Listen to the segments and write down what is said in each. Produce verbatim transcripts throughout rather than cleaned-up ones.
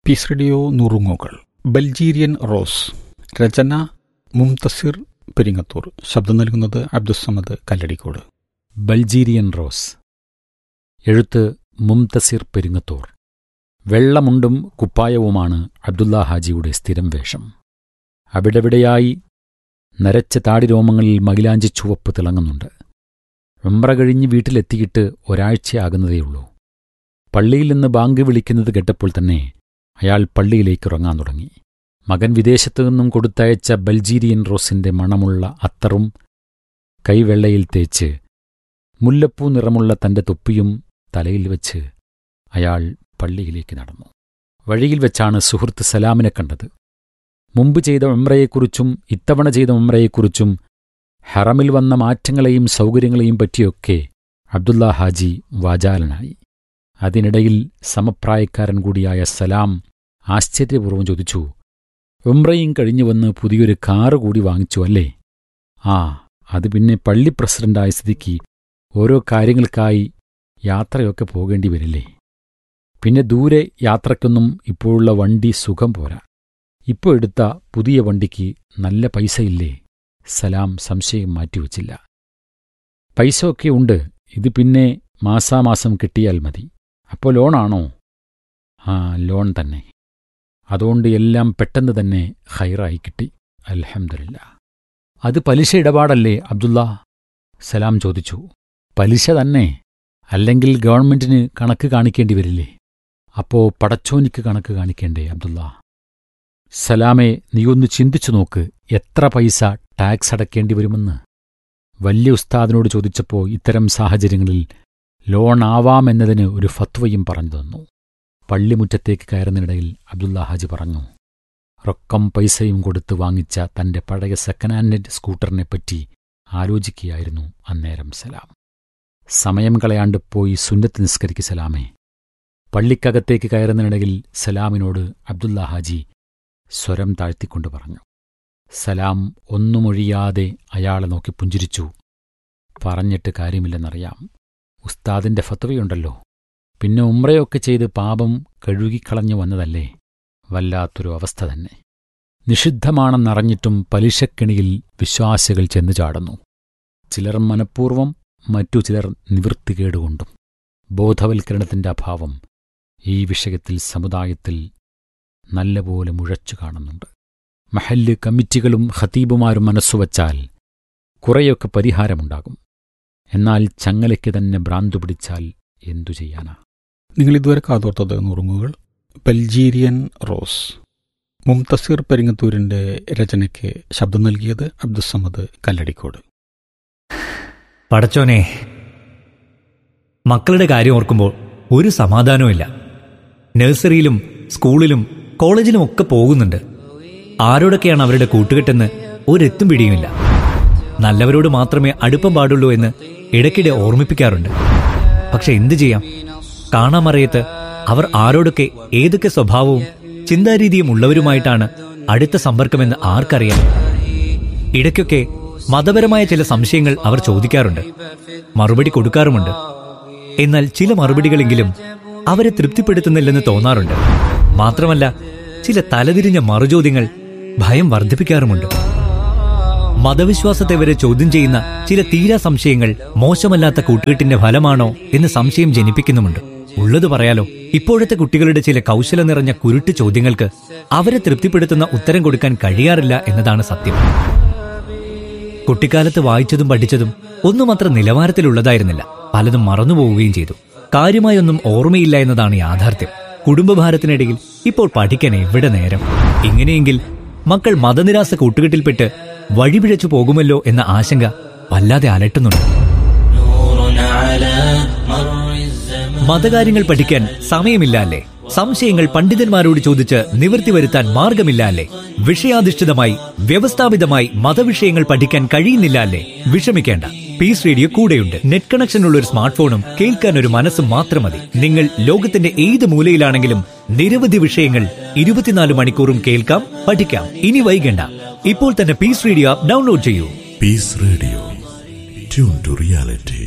Piece radio നുറുങ്ങുകൾ. ബൽജീരിയൻ rose. രചന മുംതസിർ പെരിങ്ങത്തൂർ. ശബ്ദം നൽകുന്നത് അബ്ദുസ്സമദ് കല്ലടിക്കോട്. ബൽജീരിയൻ റോസ്. എഴുത്ത് മുംതസിർ പെരിങ്ങത്തൂർ. വെള്ളമുണ്ടും കുപ്പായവുമാണ് അബ്ദുള്ള ഹാജിയുടെ സ്ഥിരം വേഷം. അവിടെവിടെയായി നരച്ച താടിരോമങ്ങളിൽ മൈലാഞ്ചി ചുവപ്പ് തിളങ്ങുന്നുണ്ട്. ഉംറ കഴിഞ്ഞ് വീട്ടിലെത്തിയിട്ട് ഒരാഴ്ചയാകുന്നതേയുള്ളൂ. പള്ളിയിൽ നിന്ന് ബാങ്ക് വിളിക്കുന്നത് കേട്ടപ്പോൾ തന്നെ അയാൾ പള്ളിയിലേക്ക് ഉറങ്ങാൻ തുടങ്ങി. മകൻ വിദേശത്തു നിന്നും കൊടുത്തയച്ച ബൽജീരിയൻ റോസിന്റെ മണമുള്ള അത്തറും കൈവെള്ളയിൽ തേച്ച് മുല്ലപ്പൂ നിറമുള്ള തന്റെ തൊപ്പിയും തലയിൽ വെച്ച് അയാൾ പള്ളിയിലേക്ക് നടന്നു. വഴിയിൽ വെച്ചാണ് സുഹൃത്ത് സലാമിനെ കണ്ടത്. മുമ്പ് ചെയ്ത ഉംറയെക്കുറിച്ചും ഇത്തവണ ചെയ്ത ഉംറയെക്കുറിച്ചും ഹറമിൽ വന്ന മാറ്റങ്ങളെയും സൗകര്യങ്ങളെയും പറ്റിയൊക്കെ അബ്ദുള്ള ഹാജി വാചാലനായി. അതിനിടയിൽ സമപ്രായക്കാരൻ കൂടിയായ സലാം ആശ്ചര്യപൂർവ്വം ചോദിച്ചു, ഉംറയും കഴിഞ്ഞു വന്ന് പുതിയൊരു കാറ് കൂടി വാങ്ങിച്ചു അല്ലേ? ആ, അത് പിന്നെ പള്ളി പ്രസിഡന്റായ സ്ഥിതിക്ക് ഓരോ കാര്യങ്ങൾക്കായി യാത്രയൊക്കെ പോകേണ്ടി വരില്ലേ? പിന്നെ ദൂരെ യാത്രയ്ക്കൊന്നും ഇപ്പോഴുള്ള വണ്ടി സുഖം പോരാ. ഇപ്പോൾ എടുത്ത പുതിയ വണ്ടിക്ക് നല്ല പൈസയില്ലേ? സലാം സംശയം മാറ്റിവച്ചില്ല. പൈസ ഒക്കെ ഉണ്ട്, ഇത് പിന്നെ മാസാമാസം കിട്ടിയാൽ മതി. അപ്പോൾ ലോണാണോ? ആ, ലോൺ തന്നെ. അതുകൊണ്ട് എല്ലാം പെട്ടെന്ന് തന്നെ ഖൈറായി കിട്ടി, അൽഹംദുലില്ലാ. അത് പലിശ ഇടപാടല്ലേ അബ്ദുള്ള? സലാം ചോദിച്ചു. പലിശ തന്നെ, അല്ലെങ്കിൽ ഗവൺമെന്റിന് കണക്ക് കാണിക്കേണ്ടി വരില്ലേ? അപ്പോ പടച്ചോനിക്ക് കണക്ക് കാണിക്കേണ്ടേ അബ്ദുള്ള? സലാമേ, നീയൊന്ന് ചിന്തിച്ചു നോക്ക്, എത്ര പൈസ ടാക്സ് അടയ്ക്കേണ്ടി വരുമെന്ന്. വലിയ ഉസ്താദിനോട് ചോദിച്ചപ്പോൾ ഇത്തരം സാഹചര്യങ്ങളിൽ ലോൺ ആവാമെന്നതിന് ഒരു ഫത്വയും പറഞ്ഞു തന്നു. പള്ളിമുറ്റത്തേക്ക് കയറുന്നതിനിടയിൽ അബ്ദുള്ള ഹാജി പറഞ്ഞു, റൊക്കം പൈസയും കൊടുത്ത് വാങ്ങിച്ച തന്റെ പഴയ സെക്കൻഡ് ഹാൻഡ് സ്കൂട്ടറിനെപ്പറ്റി ആലോചിക്കുകയായിരുന്നു അന്നേരം സലാം. സമയം കളയാണ്ട് പോയി സുന്നത്ത് നിസ്കരിക്ക് സലാമേ. പള്ളിക്കകത്തേക്ക് കയറുന്നതിനിടയിൽ സലാമിനോട് അബ്ദുള്ള ഹാജി സ്വരം താഴ്ത്തിക്കൊണ്ട് പറഞ്ഞു. സലാം ഒന്നുമൊഴിയാതെ അയാളെ നോക്കി പുഞ്ചിരിച്ചു. പറഞ്ഞിട്ട് കാര്യമില്ലെന്നറിയാം, ഉസ്താദിന്റെ ഫത്വയുണ്ടല്ലോ. പിന്നെ ഉംറയൊക്കെ ചെയ്ത് പാപം കഴുകിക്കളഞ്ഞു വന്നതല്ലേ? വല്ലാത്തൊരു അവസ്ഥ തന്നെ. നിഷിദ്ധമാണെന്നറിഞ്ഞിട്ടും പലിശക്കെണിയിൽ വിശ്വാസികൾ ചെന്നു ചാടുന്നു. ചിലർ മനഃപൂർവ്വം, മറ്റു ചിലർ നിവൃത്തികേടുകൊണ്ടും. ബോധവൽക്കരണത്തിന്റെ അഭാവം ഈ വിഷയത്തിൽ സമുദായത്തിൽ നല്ലപോലെ മുഴച്ചു കാണുന്നുണ്ട്. മഹല്ല് കമ്മിറ്റികളും ഖതീബുമാരും മനസ്സുവച്ചാൽ കുറെയൊക്കെ പരിഹാരമുണ്ടാകും. എന്നാൽ ചങ്ങലയ്ക്ക് തന്നെ ഭ്രാന്തു പിടിച്ചാൽ എന്തു ചെയ്യാനാ? നിങ്ങളിതുവരെ കാതോർത്തത് നുറുങ്ങുകൾ. ബൽജീരിയൻ റോസ്. മുംതസിർ പെരിങ്ങത്തൂരിന്റെ രചനയ്ക്ക് ശബ്ദം നൽകിയത് അബ്ദുസ്സമദ് കല്ലടിക്കോട്. പടച്ചോനെ, മക്കളുടെ കാര്യം ഓർക്കുമ്പോൾ ഒരു സമാധാനവുമില്ല. നഴ്സറിയിലും സ്കൂളിലും കോളേജിലും ഒക്കെ പോകുന്നുണ്ട്. ആരോടൊക്കെയാണ് അവരുടെ കൂട്ടുകെട്ടെന്ന് ഒരെത്തും പിടിയുമില്ല. നല്ലവരോട് മാത്രമേ അടുപ്പം പാടുള്ളൂ എന്ന് ഇടയ്ക്കിടെ ഓർമ്മിപ്പിക്കാറുണ്ട്. പക്ഷെ എന്തു ചെയ്യാം? കാണാമറിയത്ത് അവർ ആരോടൊക്കെ ഏതൊക്കെ സ്വഭാവവും ചിന്താരീതിയും ഉള്ളവരുമായിട്ടാണ് അടുത്ത സമ്പർക്കമെന്ന് ആർക്കറിയാം? ഇടയ്ക്കൊക്കെ മതപരമായ ചില സംശയങ്ങൾ അവർ ചോദിക്കാറുണ്ട്, മറുപടി കൊടുക്കാറുമുണ്ട്. എന്നാൽ ചില മറുപടികളെങ്കിലും അവരെ തൃപ്തിപ്പെടുത്തുന്നില്ലെന്ന് തോന്നാറുണ്ട്. മാത്രമല്ല, ചില തലതിരിഞ്ഞ മറുചോദ്യങ്ങൾ ഭയം വർദ്ധിപ്പിക്കാറുമുണ്ട്. മതവിശ്വാസത്തെ വരെ ചോദ്യം ചെയ്യുന്ന ചില തീരാ സംശയങ്ങൾ മോശമല്ലാത്ത കൂട്ടുകെട്ടിന്റെ ഫലമാണോ എന്ന് സംശയം ജനിപ്പിക്കുന്നുമുണ്ട്. ഉള്ളത് പറയാലോ, ഇപ്പോഴത്തെ കുട്ടികളുടെ ചില കൗശല നിറഞ്ഞ കുരുട്ട് ചോദ്യങ്ങൾക്ക് അവരെ തൃപ്തിപ്പെടുത്തുന്ന ഉത്തരം കൊടുക്കാൻ കഴിയാറില്ല എന്നതാണ് സത്യം. കുട്ടിക്കാലത്ത് വായിച്ചതും പഠിച്ചതും ഒന്നും അത്ര നിലവാരത്തിലുള്ളതായിരുന്നില്ല. പലതും മറന്നുപോവുകയും ചെയ്തു. കാര്യമായൊന്നും ഓർമ്മയില്ല എന്നതാണ് യാഥാർത്ഥ്യം. കുടുംബഭാരത്തിനിടയിൽ ഇപ്പോൾ പഠിക്കാൻ എവിടെ നേരം? ഇങ്ങനെയെങ്കിൽ മക്കൾ മതനിരാസ കൂട്ടുകെട്ടിൽപ്പെട്ട് വഴിപിഴച്ചു പോകുമല്ലോ എന്ന ആശങ്ക വല്ലാതെ അലട്ടുന്നുണ്ട്. മതകാര്യങ്ങൾ പഠിക്കാൻ സമയമില്ല അല്ലേ? സംശയങ്ങൾ പണ്ഡിതന്മാരോട് ചോദിച്ച് നിവൃത്തി വരുത്താൻ മാർഗമില്ല അല്ലേ? വിഷയാധിഷ്ഠിതമായി വ്യവസ്ഥാപിതമായി മതവിഷയങ്ങൾ പഠിക്കാൻ കഴിയുന്നില്ല അല്ലേ? വിഷമിക്കേണ്ട, പീസ് റേഡിയോ കൂടെയുണ്ട്. നെറ്റ് കണക്ഷനുള്ള ഒരു സ്മാർട്ട് ഫോണും കേൾക്കാൻ ഒരു മനസ്സും മാത്രം മതി. നിങ്ങൾ ലോകത്തിന്റെ ഏത് മൂലയിലാണെങ്കിലും നിരവധി വിഷയങ്ങൾ ഇരുപത്തിനാല് മണിക്കൂറും കേൾക്കാം, പഠിക്കാം. ഇനി വൈകണ്ട, ഇപ്പോൾ തന്നെ പീസ് റേഡിയോ ആപ്പ് ഡൗൺലോഡ് ചെയ്യൂ. Piece radio, tune to reality.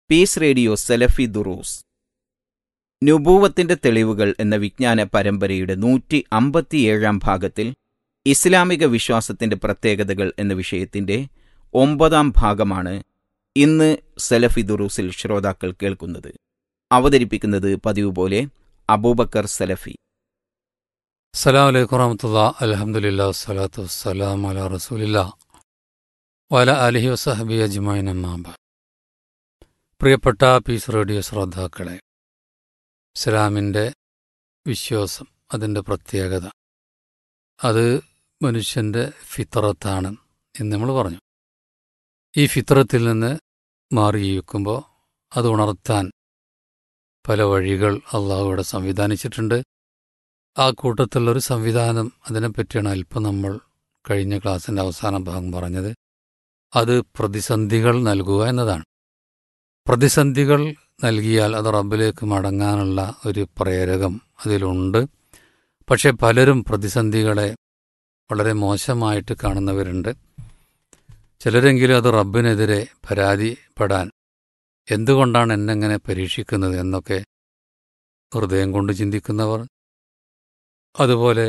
Piece radio സലഫി ദുറൂസ് നുബൂവത്തിന്റെ തെളിവുകൾ എന്ന വിജ്ഞാന പരമ്പരയുടെ നൂറ്റി അമ്പത്തിയേഴാം ഭാഗത്തിൽ ഇസ്ലാമിക വിശ്വാസത്തിന്റെ പ്രത്യേകതകൾ എന്ന വിഷയത്തിന്റെ ഒമ്പതാം ഭാഗമാണ് ഇന്ന് സലഫി ദുറൂസിൽ ശ്രോതാക്കൾ കേൾക്കുന്നത്. അവതരിപ്പിക്കുന്നത് പതിവ് പോലെ അബൂബക്കർ സലഫി. അസ്സലാമു അലൈക്കും വറഹ്മത്തുള്ളാഹി. അൽഹംദുലില്ലാഹി വസ്സലാത്തു വസ്സലാമു അലാ റസൂലില്ലാഹി വഅലാ ആലിഹി വസഹ്ബിഹി അജ്മഈൻ. അമ്മാ ബഅദ്. പ്രിയപ്പെട്ട പീസ് റേഡിയോ ശ്രോതാക്കളെ, ഇസ്ലാമിൻ്റെ വിശ്വാസം, അതിൻ്റെ പ്രത്യേകത, അത് മനുഷ്യൻ്റെ ഫിത്രത്താണ് എന്ന് നമ്മൾ പറഞ്ഞു. ഈ ഫിത്രത്തിൽ നിന്ന് മാറി ജീവിക്കുമ്പോൾ അത് ഉണർത്താൻ പല വഴികൾ അള്ളാഹു ഇവിടെ സംവിധാനിച്ചിട്ടുണ്ട്. ആ കൂട്ടത്തിലുള്ളൊരു സംവിധാനം, അതിനെപ്പറ്റിയാണ് അല്പം നമ്മൾ കഴിഞ്ഞ ക്ലാസ്സിൻ്റെ അവസാന ഭാഗം പറഞ്ഞത്. അത് പ്രതിസന്ധികൾ നൽകുക എന്നതാണ്. പ്രതിസന്ധികൾ നൽകിയാൽ അത് റബ്ബിലേക്ക് മടങ്ങാനുള്ള ഒരു പ്രേരകം അതിലുണ്ട്. പക്ഷെ പലരും പ്രതിസന്ധികളെ വളരെ മോശമായിട്ട് കാണുന്നവരുണ്ട്. ചിലരെങ്കിലും അത് റബ്ബിനെതിരെ പരാതിപ്പെടാൻ, എന്തുകൊണ്ടാണ് എന്നെങ്ങനെ പരീക്ഷിക്കുന്നത് എന്നൊക്കെ ഹൃദയം കൊണ്ട് ചിന്തിക്കുന്നവർ, അതുപോലെ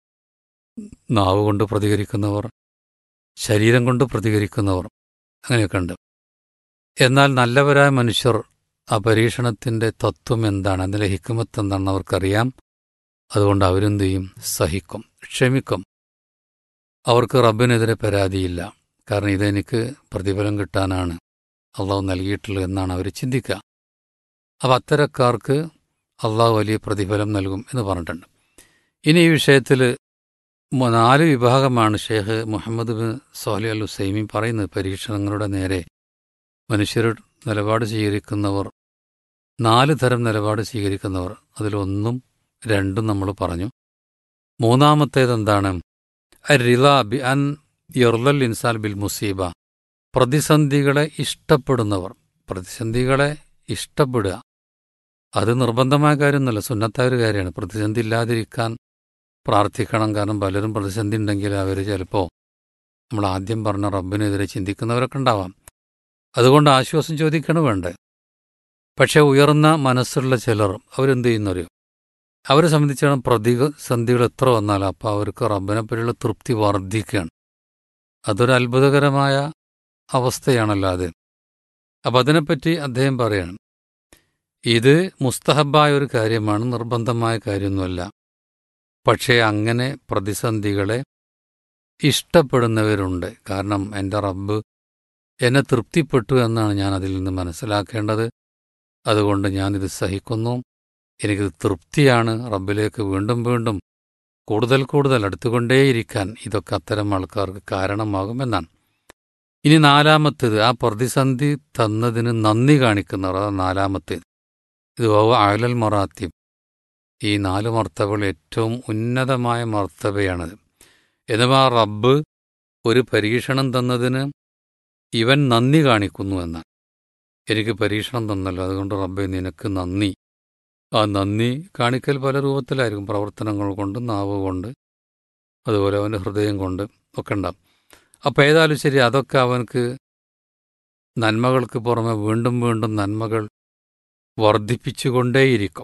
നാവ് കൊണ്ട് പ്രതികരിക്കുന്നവർ, ശരീരം കൊണ്ട് പ്രതികരിക്കുന്നവർ, അങ്ങനെയൊക്കെ ഉണ്ട്. എന്നാൽ നല്ലവരായ മനുഷ്യർ ആ പരീക്ഷണത്തിൻ്റെ തത്വം എന്താണ്, അതിലെ ഹിക്മത്ത് എന്താണെന്ന് അവർക്കറിയാം. അതുകൊണ്ട് അവരെന്ത് ചെയ്യും? സഹിക്കും, ക്ഷമിക്കും. അവർക്ക് റബ്ബിനെതിരെ പരാതിയില്ല. കാരണം ഇതെനിക്ക് പ്രതിഫലം കിട്ടാനാണ് അള്ളാഹു നൽകിയിട്ടുള്ളത് എന്നാണ് അവർ ചിന്തിക്കുക. അപ്പം അത്തരക്കാർക്ക് അള്ളാഹു വലിയ പ്രതിഫലം നൽകും എന്ന് പറഞ്ഞിട്ടുണ്ട്. ഇനി ഈ വിഷയത്തിൽ നാല് വിഭാഗമാണ് ഷെയ്ഖ് മുഹമ്മദ് ബിൻ സ്വാലിഹ് അൽ ഉസൈമീൻ പറയുന്നത്. പരീക്ഷണങ്ങളുടെ നേരെ മനുഷ്യർ നിലപാട് സ്വീകരിക്കുന്നവർ, നാല് തരം നിലപാട് സ്വീകരിക്കുന്നവർ, അതിലൊന്നും രണ്ടും നമ്മൾ പറഞ്ഞു. മൂന്നാമത്തേതെന്താണ്? റിള ബി അൻ യർലൽ ഇൻസാൻ ബിൽ മുസീബ. പ്രതിസന്ധികളെ ഇഷ്ടപ്പെടുന്നവർ. പ്രതിസന്ധികളെ ഇഷ്ടപ്പെടുക, അത് നിർബന്ധമായ കാര്യമൊന്നുമല്ല, സുന്നത്തായ ഒരു കാര്യമാണ്. പ്രതിസന്ധി ഇല്ലാതിരിക്കാൻ പ്രാർത്ഥിക്കണം. കാരണം പലരും പ്രതിസന്ധി ഉണ്ടെങ്കിൽ അവർ ചിലപ്പോൾ നമ്മൾ ആദ്യം പറഞ്ഞ റബ്ബിനെതിരെ ചിന്തിക്കുന്നവരൊക്കെ ഉണ്ടാവാം. അതുകൊണ്ട് ആശ്വാസം ചോദിക്കണം വേണ്ടേ. പക്ഷേ ഉയർന്ന മനസ്സുള്ള ചിലർ അവരെന്ത് ചെയ്യുന്നവരെയോ അവരെ സംബന്ധിച്ചാണ് പ്രതിസന്ധികൾ എത്ര വന്നാലും അപ്പോൾ അവർക്ക് റബ്ബിനെ പറ്റിയുള്ള തൃപ്തി വർദ്ധിക്കുകയാണ്. അതൊരു അത്ഭുതകരമായ അവസ്ഥയാണല്ലോ അത്. അപ്പം അതിനെപ്പറ്റി അദ്ദേഹം പറയാണ്, ഇത് മുസ്തഹബായ ഒരു കാര്യമാണ്, നിർബന്ധമായ കാര്യമൊന്നുമല്ല. പക്ഷേ അങ്ങനെ പ്രതിസന്ധികളെ ഇഷ്ടപ്പെടുന്നവരുണ്ട്. കാരണം എൻ്റെ റബ്ബ് എന്നെ തൃപ്തിപ്പെട്ടു എന്നാണ് ഞാൻ അതിൽ നിന്ന് മനസ്സിലാക്കേണ്ടത്. അതുകൊണ്ട് ഞാനിത് സഹിക്കുന്നു, എനിക്കിത് തൃപ്തിയാണ്. റബ്ബിലേക്ക് വീണ്ടും വീണ്ടും കൂടുതൽ കൂടുതൽ അടുത്തുകൊണ്ടേയിരിക്കാൻ ഇതൊക്കെ അത്തരം ആൾക്കാർക്ക് കാരണമാകുമെന്നാണ്. ഇനി നാലാമത്തേത്, ആ പ്രതിസന്ധി തന്നതിന് നന്ദി കാണിക്കുന്നവർ. അതാണ് നാലാമത്തേത്. ഇത് വഹുവ അഅ്ലൽ മറാത്തിബ്. ഈ നാല് മർത്തബകൾ ഏറ്റവും ഉന്നതമായ മർത്തബയാണത്. എന്നുവെച്ചാൽ റബ്ബ് ഒരു പരീക്ഷണം തന്നതിന് ഇവൻ നന്ദി കാണിക്കുന്നു എന്നാണ്. എനിക്ക് പരീക്ഷണം തന്നല്ലോ, അതുകൊണ്ട് റബ്ബെ നിനക്ക് നന്ദി. ആ നന്ദി കാണിക്കൽ പല രൂപത്തിലായിരിക്കും. പ്രവർത്തനങ്ങൾ കൊണ്ട്, നാവ് കൊണ്ട്, അതുപോലെ അവൻ്റെ ഹൃദയം കൊണ്ട് ഒക്കെ ഉണ്ടാവും. അപ്പോൾ ഏതായാലും ശരി, അതൊക്കെ അവനക്ക് നന്മകൾക്ക് പുറമെ വീണ്ടും വീണ്ടും നന്മകൾ വർദ്ധിപ്പിച്ചുകൊണ്ടേയിരിക്കും.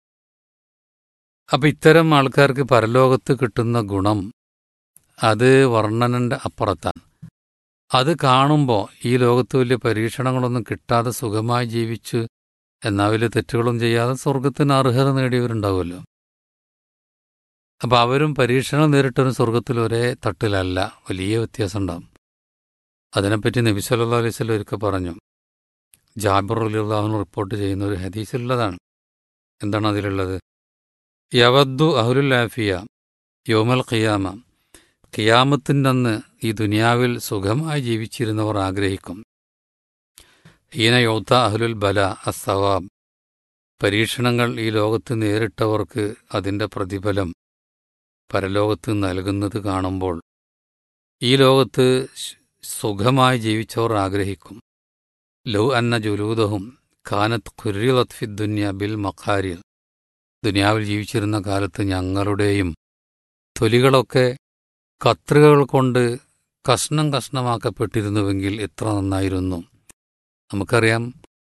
അപ്പം ഇത്തരം ആൾക്കാർക്ക് പരലോകത്ത് കിട്ടുന്ന ഗുണം അത് വർണ്ണനൻ്റെ അപ്പുറത്താണ്. അത് കാണുമ്പോൾ ഈ ലോകത്ത് വലിയ പരീക്ഷണങ്ങളൊന്നും കിട്ടാതെ സുഖമായി ജീവിച്ച് എന്നാൽ വലിയ തെറ്റുകളും ചെയ്യാതെ സ്വർഗത്തിന് അർഹത നേടിയവരുണ്ടാവുമല്ലോ. അപ്പം അവരും പരീക്ഷണം നേരിട്ടവരും സ്വർഗത്തിൽ ഒരേ തട്ടിലല്ല, വലിയ വ്യത്യാസം ഉണ്ടാകും. അതിനെപ്പറ്റി നബി സല്ലല്ലാഹു അലൈഹി വസല്ലം ഒരിക്കൽ പറഞ്ഞു. ജാബിർ റളിയല്ലാഹു അൻഹു റിപ്പോർട്ട് ചെയ്യുന്ന ഒരു ഹദീസിലുള്ളതാണ്. എന്താണ് അതിലുള്ളത്? യവദ്ദു അഹ്ലുൽ ആഫിയ യൗമൽ ഖിയാമ. ഖിയാമത്തിൻ്റെ അന്ന് ഈ ദുനിയാവിൽ സുഖമായി ജീവിച്ചിരുന്നവർ ആഗ്രഹിക്കും. ഹീന യൗത അഹ്ലുൽ ബല അസ്സവാബ്. പരീക്ഷണങ്ങൾ ഈ ലോകത്ത് നേരിട്ടവർക്ക് അതിൻ്റെ പ്രതിഫലം പരലോകത്ത് നൽകുന്നത് കാണുമ്പോൾ ഈ ലോകത്ത് സുഖമായി ജീവിച്ചവർ ആഗ്രഹിക്കും. ലൗ അന്ന ജുലൂദഹും ഖാനത്ത് ഖുരിളത് ഫി ദുനിയ ബിൽ മഖാരിൽ. ദുനിയാവിൽ ജീവിച്ചിരുന്ന കാലത്ത് ഞങ്ങളുടെയും തൊലികളൊക്കെ കത്രികകൾ കൊണ്ട് കഷ്ണം കഷ്ണമാക്കപ്പെട്ടിരുന്നുവെങ്കിൽ എത്ര നന്നായിരുന്നു. നമുക്കറിയാം,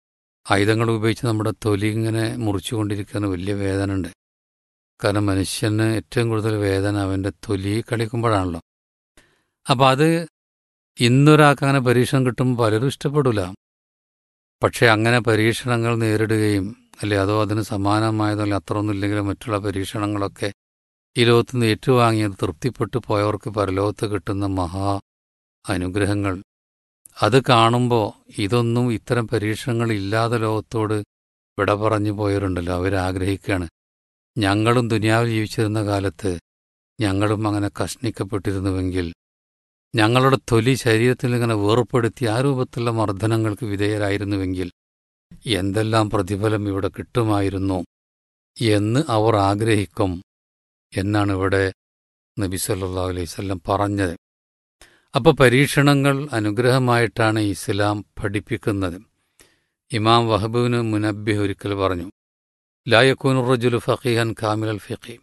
ആയുധങ്ങൾ ഉപയോഗിച്ച് നമ്മുടെ തൊലി ഇങ്ങനെ മുറിച്ചുകൊണ്ടിരിക്കുന്ന വലിയ വേദന ഉണ്ട്. കാരണം മനുഷ്യന് ഏറ്റവും കൂടുതൽ വേദന അവൻ്റെ തൊലി കളിക്കുമ്പോഴാണല്ലോ. അപ്പം അത് ഇന്നൊരാൾക്ക് അങ്ങനെ പരീക്ഷണം കിട്ടുമ്പോൾ പലരും ഇഷ്ടപ്പെടില്ല. പക്ഷേ അങ്ങനെ പരീക്ഷണങ്ങൾ നേരിടുകയും അല്ലെ അതോ അതിന് സമാനമായതോ അല്ലെ അത്ര ഒന്നും ഇല്ലെങ്കിലും മറ്റുള്ള പരീക്ഷണങ്ങളൊക്കെ ഈ ലോകത്തുനിന്ന് ഏറ്റുവാങ്ങിയത് തൃപ്തിപ്പെട്ടു പോയവർക്ക് പരലോകത്ത് കിട്ടുന്ന മഹാ അനുഗ്രഹങ്ങൾ അത് കാണുമ്പോൾ ഇതൊന്നും ഇത്തരം പരീക്ഷണങ്ങൾ ഇല്ലാതെ ലോകത്തോട് വിട പറഞ്ഞു പോയവരുണ്ടല്ലോ, അവരാഗ്രഹിക്കുകയാണ് ഞങ്ങളും ദുനിയാവിൽ ജീവിച്ചിരുന്ന കാലത്ത് ഞങ്ങളും അങ്ങനെ കഷ്ണിക്കപ്പെട്ടിരുന്നുവെങ്കിൽ, ഞങ്ങളുടെ തൊലി ശരീരത്തിൽ ഇങ്ങനെ വേർപ്പെടുത്തി ആ രൂപത്തിലുള്ള മർദ്ദനങ്ങൾക്ക് വിധേയരായിരുന്നുവെങ്കിൽ എന്തെല്ലാം പ്രതിഫലം ഇവിടെ കിട്ടുമായിരുന്നു എന്ന് അവർ ആഗ്രഹിക്കും എന്നാണ് ഇവിടെ നബി സല്ലല്ലാഹു അലൈഹി വസല്ലം പറഞ്ഞത്. അപ്പോൾ പരീക്ഷണങ്ങൾ അനുഗ്രഹമായിട്ടാണ് ഇസ്ലാം പഠിപ്പിക്കുന്നത്. ഇമാം വഹബുബ്നു മുനബ്ബിഹ് ഒരിക്കൽ പറഞ്ഞു, ലാ യകൂനു റജുലു ഫഖീഹൻ കാമിലൽ ഫിഖി,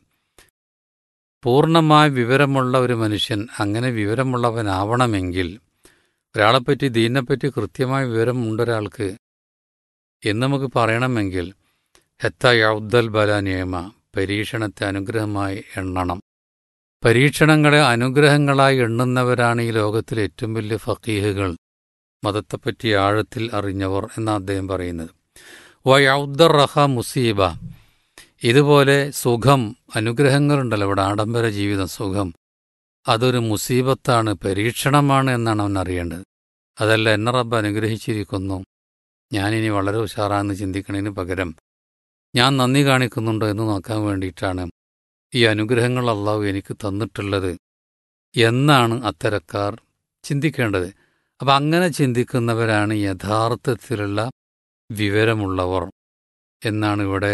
പൂർണ്ണമായ വിവരമുള്ള ഒരു മനുഷ്യൻ അങ്ങനെ വിവരമുള്ളവനാവണമെങ്കിൽ, ഒരാളെപ്പറ്റി ദീനിനെപ്പറ്റി കൃത്യമായ വിവരമുണ്ടൊരാൾക്ക് എന്ന് നമുക്ക് പറയണമെങ്കിൽ, ഹത്ത യൗദ്ദൽ ബല നിയമ, പരീക്ഷണത്തെ അനുഗ്രഹമായി എണ്ണണം. പരീക്ഷണങ്ങളെ അനുഗ്രഹങ്ങളായി എണ്ണുന്നവരാണ് ഈ ലോകത്തിലെ ഏറ്റവും വലിയ ഫഖീഹുകൾ, മതത്തെപ്പറ്റി ആഴത്തിൽ അറിഞ്ഞവർ എന്നാണ് അദ്ദേഹം പറയുന്നത്. വയൗദ്ദർ റഹ മുസീബ, ഇതുപോലെ സുഖം, അനുഗ്രഹങ്ങളുണ്ടല്ലോ ഇവിടെ, ആഡംബര ജീവിതം, സുഖം, അതൊരു മുസീബത്താണ്, പരീക്ഷണമാണ് എന്നാണ് അവൻ അറിയേണ്ടത്. അതല്ല എന്നെ റബ്ബ് അനുഗ്രഹിച്ചിരിക്കുന്നു, ഞാനിനി വളരെ ഉഷാറാണെന്ന് ചിന്തിക്കുന്നതിന് പകരം ഞാൻ നന്ദി കാണിക്കുന്നുണ്ടോ എന്ന് നോക്കാൻ വേണ്ടിയിട്ടാണ് ഈ അനുഗ്രഹങ്ങൾ അള്ളാഹു എനിക്ക് തന്നിട്ടുള്ളത് എന്നാണ് അത്തരക്കാർ ചിന്തിക്കേണ്ടത്. അപ്പം അങ്ങനെ ചിന്തിക്കുന്നവരാണ് യഥാർത്ഥത്തിലുള്ള വിവരമുള്ളവർ എന്നാണ് ഇവിടെ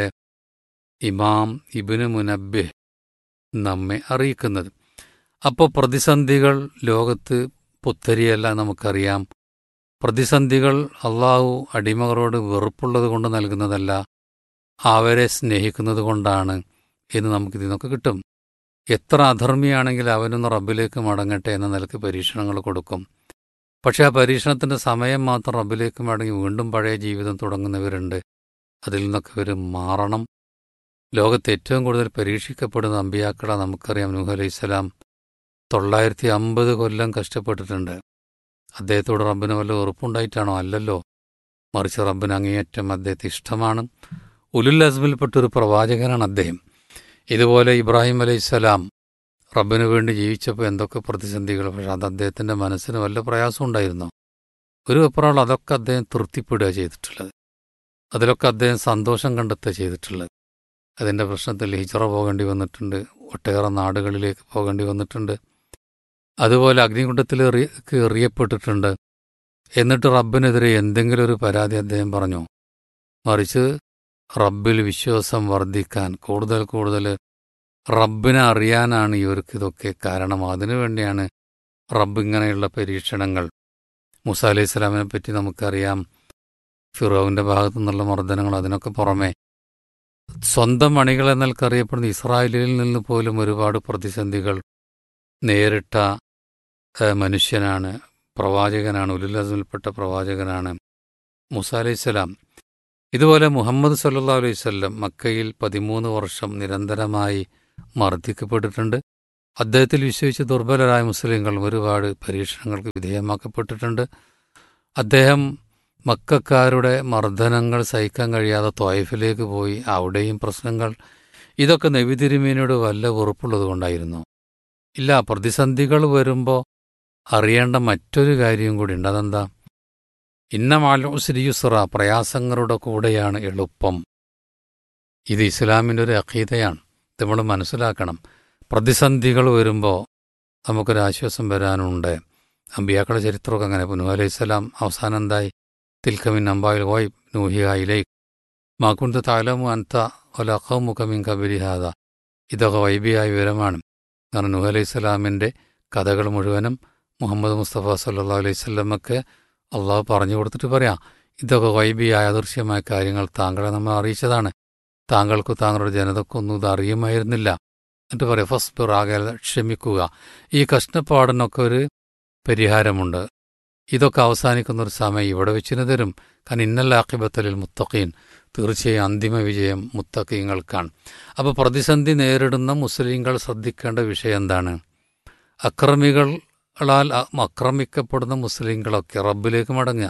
ഇമാം ഇബ്നു മുനബ്ബിഹ് നമ്മെ അറിയിക്കുന്നത്. അപ്പോൾ പ്രതിസന്ധികൾ ലോകത്ത് പുത്തരിയല്ല, നമുക്കറിയാം. പ്രതിസന്ധികൾ അള്ളാഹു അടിമകളോട് വെറുപ്പുള്ളത് കൊണ്ട് നൽകുന്നതല്ല, അവരെ സ്നേഹിക്കുന്നത് കൊണ്ടാണ് എന്ന് നമുക്കിതിൽ നിന്നൊക്കെ കിട്ടും. എത്ര അധർമ്മിയാണെങ്കിൽ അവനൊന്ന് റബ്ബിലേക്ക് മടങ്ങട്ടെ എന്ന നിലക്ക് പരീക്ഷണങ്ങൾ കൊടുക്കും. പക്ഷേ ആ പരീക്ഷണത്തിൻ്റെ സമയം മാത്രം റബ്ബിലേക്ക് മടങ്ങി വീണ്ടും പഴയ ജീവിതം തുടങ്ങുന്നവരുണ്ട്. അതിൽ നിന്നൊക്കെ ഇവർ മാറണം. ലോകത്ത് ഏറ്റവും കൂടുതൽ പരീക്ഷിക്കപ്പെടുന്ന അമ്പിയാക്കളെ നമുക്കറിയാം. നൂഹ് അലൈഹിസ്സലാം തൊള്ളായിരത്തി അമ്പത് കൊല്ലം കഷ്ടപ്പെട്ടിട്ടുണ്ട്. അദ്ദേഹത്തോട് റബ്ബിന് വല്ല ഉറപ്പുണ്ടായിട്ടാണോ? അല്ലല്ലോ. മറിച്ച് റബ്ബിന് അങ്ങേയറ്റം അദ്ദേഹത്തെ ഇഷ്ടമാണ്. ഉലുൽ അസ്മിൽപ്പെട്ടൊരു പ്രവാചകനാണ് അദ്ദേഹം. ഇതുപോലെ ഇബ്രാഹിം അലൈഹിസ്സലാം റബ്ബിനു വേണ്ടി ജീവിച്ചപ്പോൾ എന്തൊക്കെ പ്രതിസന്ധികൾ, പക്ഷെ അത് അദ്ദേഹത്തിൻ്റെ മനസ്സിന് വല്ല പ്രയാസം ഉണ്ടായിരുന്നോ? ഒരു വെപ്രാൾ അതൊക്കെ അദ്ദേഹം തൃപ്തിപ്പെടുക ചെയ്തിട്ടുള്ളത്, അതിലൊക്കെ അദ്ദേഹം സന്തോഷം കണ്ടെത്തുക ചെയ്തിട്ടുള്ളത്. അതിൻ്റെ പ്രശ്നത്തിൽ ഹിജ്റ പോകേണ്ടി വന്നിട്ടുണ്ട്, ഒട്ടേറെ നാടുകളിലേക്ക് പോകേണ്ടി വന്നിട്ടുണ്ട്. അതുപോലെ അഗ്നികുണ്ഡത്തിൽ എറി എറിയപ്പെട്ടിട്ടുണ്ട്. എന്നിട്ട് റബ്ബിനെതിരെ എന്തെങ്കിലും ഒരു പരാതി അദ്ദേഹം പറഞ്ഞു? മറിച്ച് റബ്ബിൽ വിശ്വാസം വർദ്ധിക്കാൻ, കൂടുതൽ കൂടുതൽ റബ്ബിനെ അറിയാനാണ് ഇവർക്കിതൊക്കെ കാരണം. അതിനുവേണ്ടിയാണ് റബ്ബ് ഇങ്ങനെയുള്ള പരീക്ഷണങ്ങൾ. മൂസ അലൈഹി സ്വലാമിനെ പറ്റി നമുക്കറിയാം, ഫിറോവിൻ്റെ ഭാഗത്തു നിന്നുള്ള മർദ്ദനങ്ങൾ. അതിനൊക്കെ പുറമെ സ്വന്തം മണികൾ എന്നൽക്കറിയപ്പെടുന്ന ഇസ്രായേലിൽ നിന്ന് പോലും ഒരുപാട് പ്രതിസന്ധികൾ നേരിട്ട മനുഷ്യനാണ്, പ്രവാചകനാണ്, ഉലുൽ അസ്മിൽപ്പെട്ട പ്രവാചകനാണ് മൂസ അലൈഹി സ്വലാം. ഇതുപോലെ മുഹമ്മദ് സല്ലല്ലാഹു അലൈഹി വസല്ലം മക്കയിൽ പതിമൂന്ന് വർഷം നിരന്തരമായി മർദ്ദിക്കപ്പെട്ടിട്ടുണ്ട്. അദ്ദേഹത്തിൽ വിശ്വസിച്ച് ദുർബലരായ മുസ്ലിങ്ങൾ ഒരുപാട് പരീക്ഷണങ്ങൾക്ക് വിധേയമാക്കപ്പെട്ടിട്ടുണ്ട്. അദ്ദേഹം മക്കക്കാരുടെ മർദ്ദനങ്ങൾ സഹിക്കാൻ കഴിയാതെ ത്വായിഫിലേക്ക് പോയി, അവിടെയും പ്രശ്നങ്ങൾ. ഇതൊക്കെ നബി തിരുമേനിയോട് വല്ല വെറുപ്പുള്ളത് കൊണ്ടായിരുന്നു? ഇല്ല. പ്രതിസന്ധികൾ വരുമ്പോൾ അറിയേണ്ട മറ്റൊരു കാര്യം കൂടി ഉണ്ട്. അതെന്താ? ഇന്ന മഅൽ ഉസ്രി യുസ്റ, പ്രയാസങ്ങളുടെ കൂടെയാണ് എളുപ്പം. ഇത് ഇസ്ലാമിൻ്റെ ഒരു അഖീദയാണ്. ഇത് നമ്മൾ മനസ്സിലാക്കണം. പ്രതിസന്ധികൾ വരുമ്പോൾ നമുക്കൊരാശ്വാസം വരാനുണ്ട്. അമ്പിയാക്കളുടെ ചരിത്രമൊക്കെ അങ്ങനെ. നൂഹ് അലൈഹിസ്സലാം അവസാനം എന്തായി? തിൽക്കമിൻ അമ്പായിൽ ഓയ് നൂഹിയ ഇലൈക് മാ കുന്ത തഅലമു അൻത വലാ ഖൗമുക മിൻ ഖബ്ലി ഹാദാ. ഇതൊക്കെ വൈബിയായ വിവരമാണ്. കാരണം നൂഹ് അലൈഹിസ്സലാമിൻ്റെ കഥകൾ മുഴുവനും മുഹമ്മദ് മുസ്തഫ സല്ലല്ലാഹു അലൈഹി വസല്ലമക്ക് അള്ളാഹു പറഞ്ഞു കൊടുത്തിട്ട് പറയാം, ഇതൊക്കെ വൈബിയായ അദൃശ്യമായ കാര്യങ്ങൾ താങ്കളെ നമ്മൾ അറിയിച്ചതാണ്. താങ്കൾക്ക് താങ്കളുടെ ജനതക്കൊന്നും ഇത് അറിയുമായിരുന്നില്ല. എന്നിട്ട് പറയാം, ഫസ്ബിർ, ആകെ ക്ഷമിക്കുക. ഈ കഷ്ടപ്പാടിനൊക്കെ ഒരു പരിഹാരമുണ്ട്. ഇതൊക്കെ അവസാനിക്കുന്ന ഒരു സമയം ഇവിടെ വെച്ചിന് തരും. കാരണം ഇന്നൽ ആഖിബത്തുൽ മുത്തഖീൻ, തീർച്ചയായും അന്തിമ വിജയം മുത്തഖീങ്ങൾക്കാണ്. അപ്പോൾ പ്രതിസന്ധി നേരിടുന്ന മുസ്ലിങ്ങൾ ശ്രദ്ധിക്കേണ്ട വിഷയം എന്താണ്? അക്രമികളാൽ ആക്രമിക്കപ്പെടുന്ന മുസ്ലിങ്ങളൊക്കെ റബ്ബിലേക്ക് മടങ്ങുക.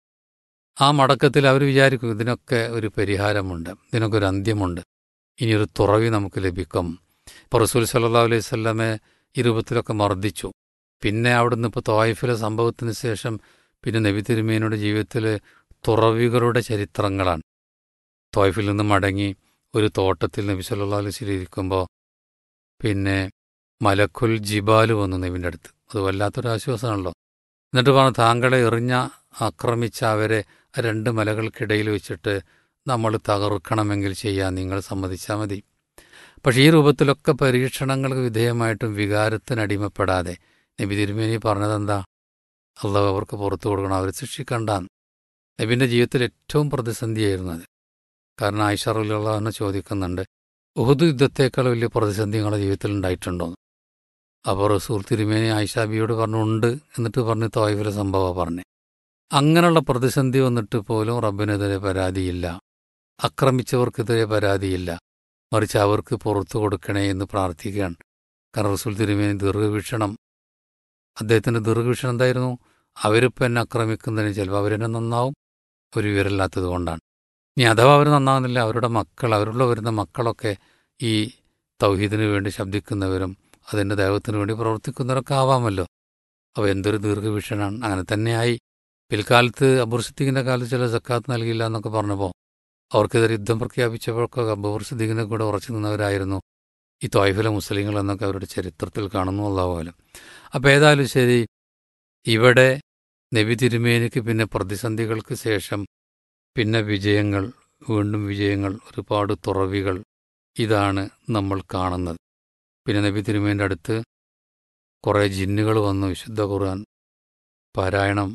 ആ മടക്കത്തിൽ അവർ വിചാരിക്കും ഇതിനൊക്കെ ഒരു പരിഹാരമുണ്ട്, ഇതിനൊക്കെ ഒരു അന്ത്യമുണ്ട്, ഇനിയൊരു തുറവി നമുക്ക് ലഭിക്കും. ഇപ്പോൾ റസൂൽ സല്ലല്ലാഹു അലൈഹി വസല്ലമയെ ഇരുപത്തിലൊക്കെ മർദ്ദിച്ചു. പിന്നെ അവിടുന്ന് ഇപ്പോൾ ത്വായിഫിലെ സംഭവത്തിന് ശേഷം പിന്നെ നബി തിരുമേനിയുടെ ജീവിതത്തിൽ തുറവികളുടെ ചരിത്രങ്ങളാണ്. ത്വായിഫിൽ നിന്ന് മടങ്ങി ഒരു തോട്ടത്തിൽ നബി സല്ലല്ലാഹു അലൈഹി വസല്ലം ഇരിക്കുമ്പോൾ പിന്നെ മലക്കുൽ ജിബാല് വന്നു നബിൻ്റെ അടുത്ത്. അത് വല്ലാത്തൊരു ആശ്വാസമാണല്ലോ. എന്നിട്ട് പറഞ്ഞു, താങ്കളെ എറിഞ്ഞ ആക്രമിച്ച അവരെ രണ്ട് മലകൾക്കിടയിൽ വെച്ചിട്ട് നമ്മൾ തകർക്കണമെങ്കിൽ ചെയ്യാൻ നിങ്ങൾ സമ്മതിച്ചാൽ മതി. പക്ഷേ ഈ രൂപത്തിലൊക്കെ പരീക്ഷണങ്ങൾക്ക് വിധേയമായിട്ടും വികാരത്തിനടിമപ്പെടാതെ നബി തിരുമേനി പറഞ്ഞതെന്താ? അള്ളാഹു അവർക്ക് പുറത്തു കൊടുക്കണം, അവർ ശിക്ഷിക്കണ്ടാന്ന്. നബിൻ്റെ ജീവിതത്തിൽ ഏറ്റവും പ്രതിസന്ധിയായിരുന്നു അത്. കാരണം ആയിഷ റളിയല്ലാഹു അൻഹ ചോദിക്കുന്നുണ്ട്, ഉഹുദ് യുദ്ധത്തേക്കാൾ വലിയ പ്രതിസന്ധി നിങ്ങളുടെ ജീവിതത്തിൽ ഉണ്ടായിട്ടുണ്ടോ? അപ്പോൾ റസൂൽ തിരുമേനി ആയിഷ ബിയോട് പറഞ്ഞു ഉണ്ട്. എന്നിട്ട് പറഞ്ഞ് ത്വായിഫിലെ സംഭവമാണ് പറഞ്ഞേ. അങ്ങനെയുള്ള പ്രതിസന്ധി വന്നിട്ട് പോലും റബ്ബിനെതിരെ പരാതിയില്ല, ആക്രമിച്ചവർക്കെതിരെ പരാതിയില്ല, മറിച്ച് അവർക്ക് പുറത്തു കൊടുക്കണേ എന്ന് പ്രാർത്ഥിക്കുകയാണ്. കാരണം റസൂൽ തിരുമേനി ദീർഘവീക്ഷണം, അദ്ദേഹത്തിൻ്റെ ദീർഘവീക്ഷണം എന്തായിരുന്നു? അവരിപ്പോൾ എന്നെ ആക്രമിക്കുന്നതിന് ചിലപ്പോൾ അവരെന്നെ നന്നാവും, ഒരു വിവരമില്ലാത്തത് കൊണ്ടാണ്. ഇനി അഥവാ അവർ നന്നാവുന്നില്ല, അവരുടെ മക്കൾ, അവരുള്ള വരുന്ന മക്കളൊക്കെ ഈ തൗഹീദിന് വേണ്ടി ശബ്ദിക്കുന്നവരും അതിൻ്റെ ദൈവത്തിന് വേണ്ടി പ്രവർത്തിക്കുന്നവരൊക്കെ ആവാമല്ലോ. അപ്പോൾ എന്തൊരു ദീർഘവീക്ഷണമാണ്. അങ്ങനെ തന്നെയായി. പിൽക്കാലത്ത് അബൂർ സിദ്ദീഖിൻ്റെ കാലത്ത് ചില സക്കാത്ത് നൽകിയില്ല എന്നൊക്കെ പറഞ്ഞപ്പോൾ അവർക്കെതിരെ യുദ്ധം പ്രഖ്യാപിച്ചപ്പോഴൊക്കെ അബൂർ സിദ്ദീഖിനെ കൂടെ ഉറച്ചു നിന്നവരായിരുന്നു ഈ ത്വായിഫിലെ മുസ്ലിങ്ങൾ എന്നൊക്കെ അവരുടെ ചരിത്രത്തിൽ കാണുന്നു. അല്ലാഹു അലം. അപ്പോൾ ഏതായാലും ശരി, ഇവിടെ നബി തിരുമേനിക്ക് പിന്നെ പ്രതിസന്ധികൾക്ക് ശേഷം പിന്നെ വിജയങ്ങൾ, വീണ്ടും വിജയങ്ങൾ, ഒരുപാട് തുറവികൾ, ഇതാണ് നമ്മൾ കാണുന്നത്. പിന്നെ നബി തിരുമേനിൻ്റെ അടുത്ത് കുറേ ജിന്നുകൾ വന്നു വിശുദ്ധ ഖുർആൻ പാരായണം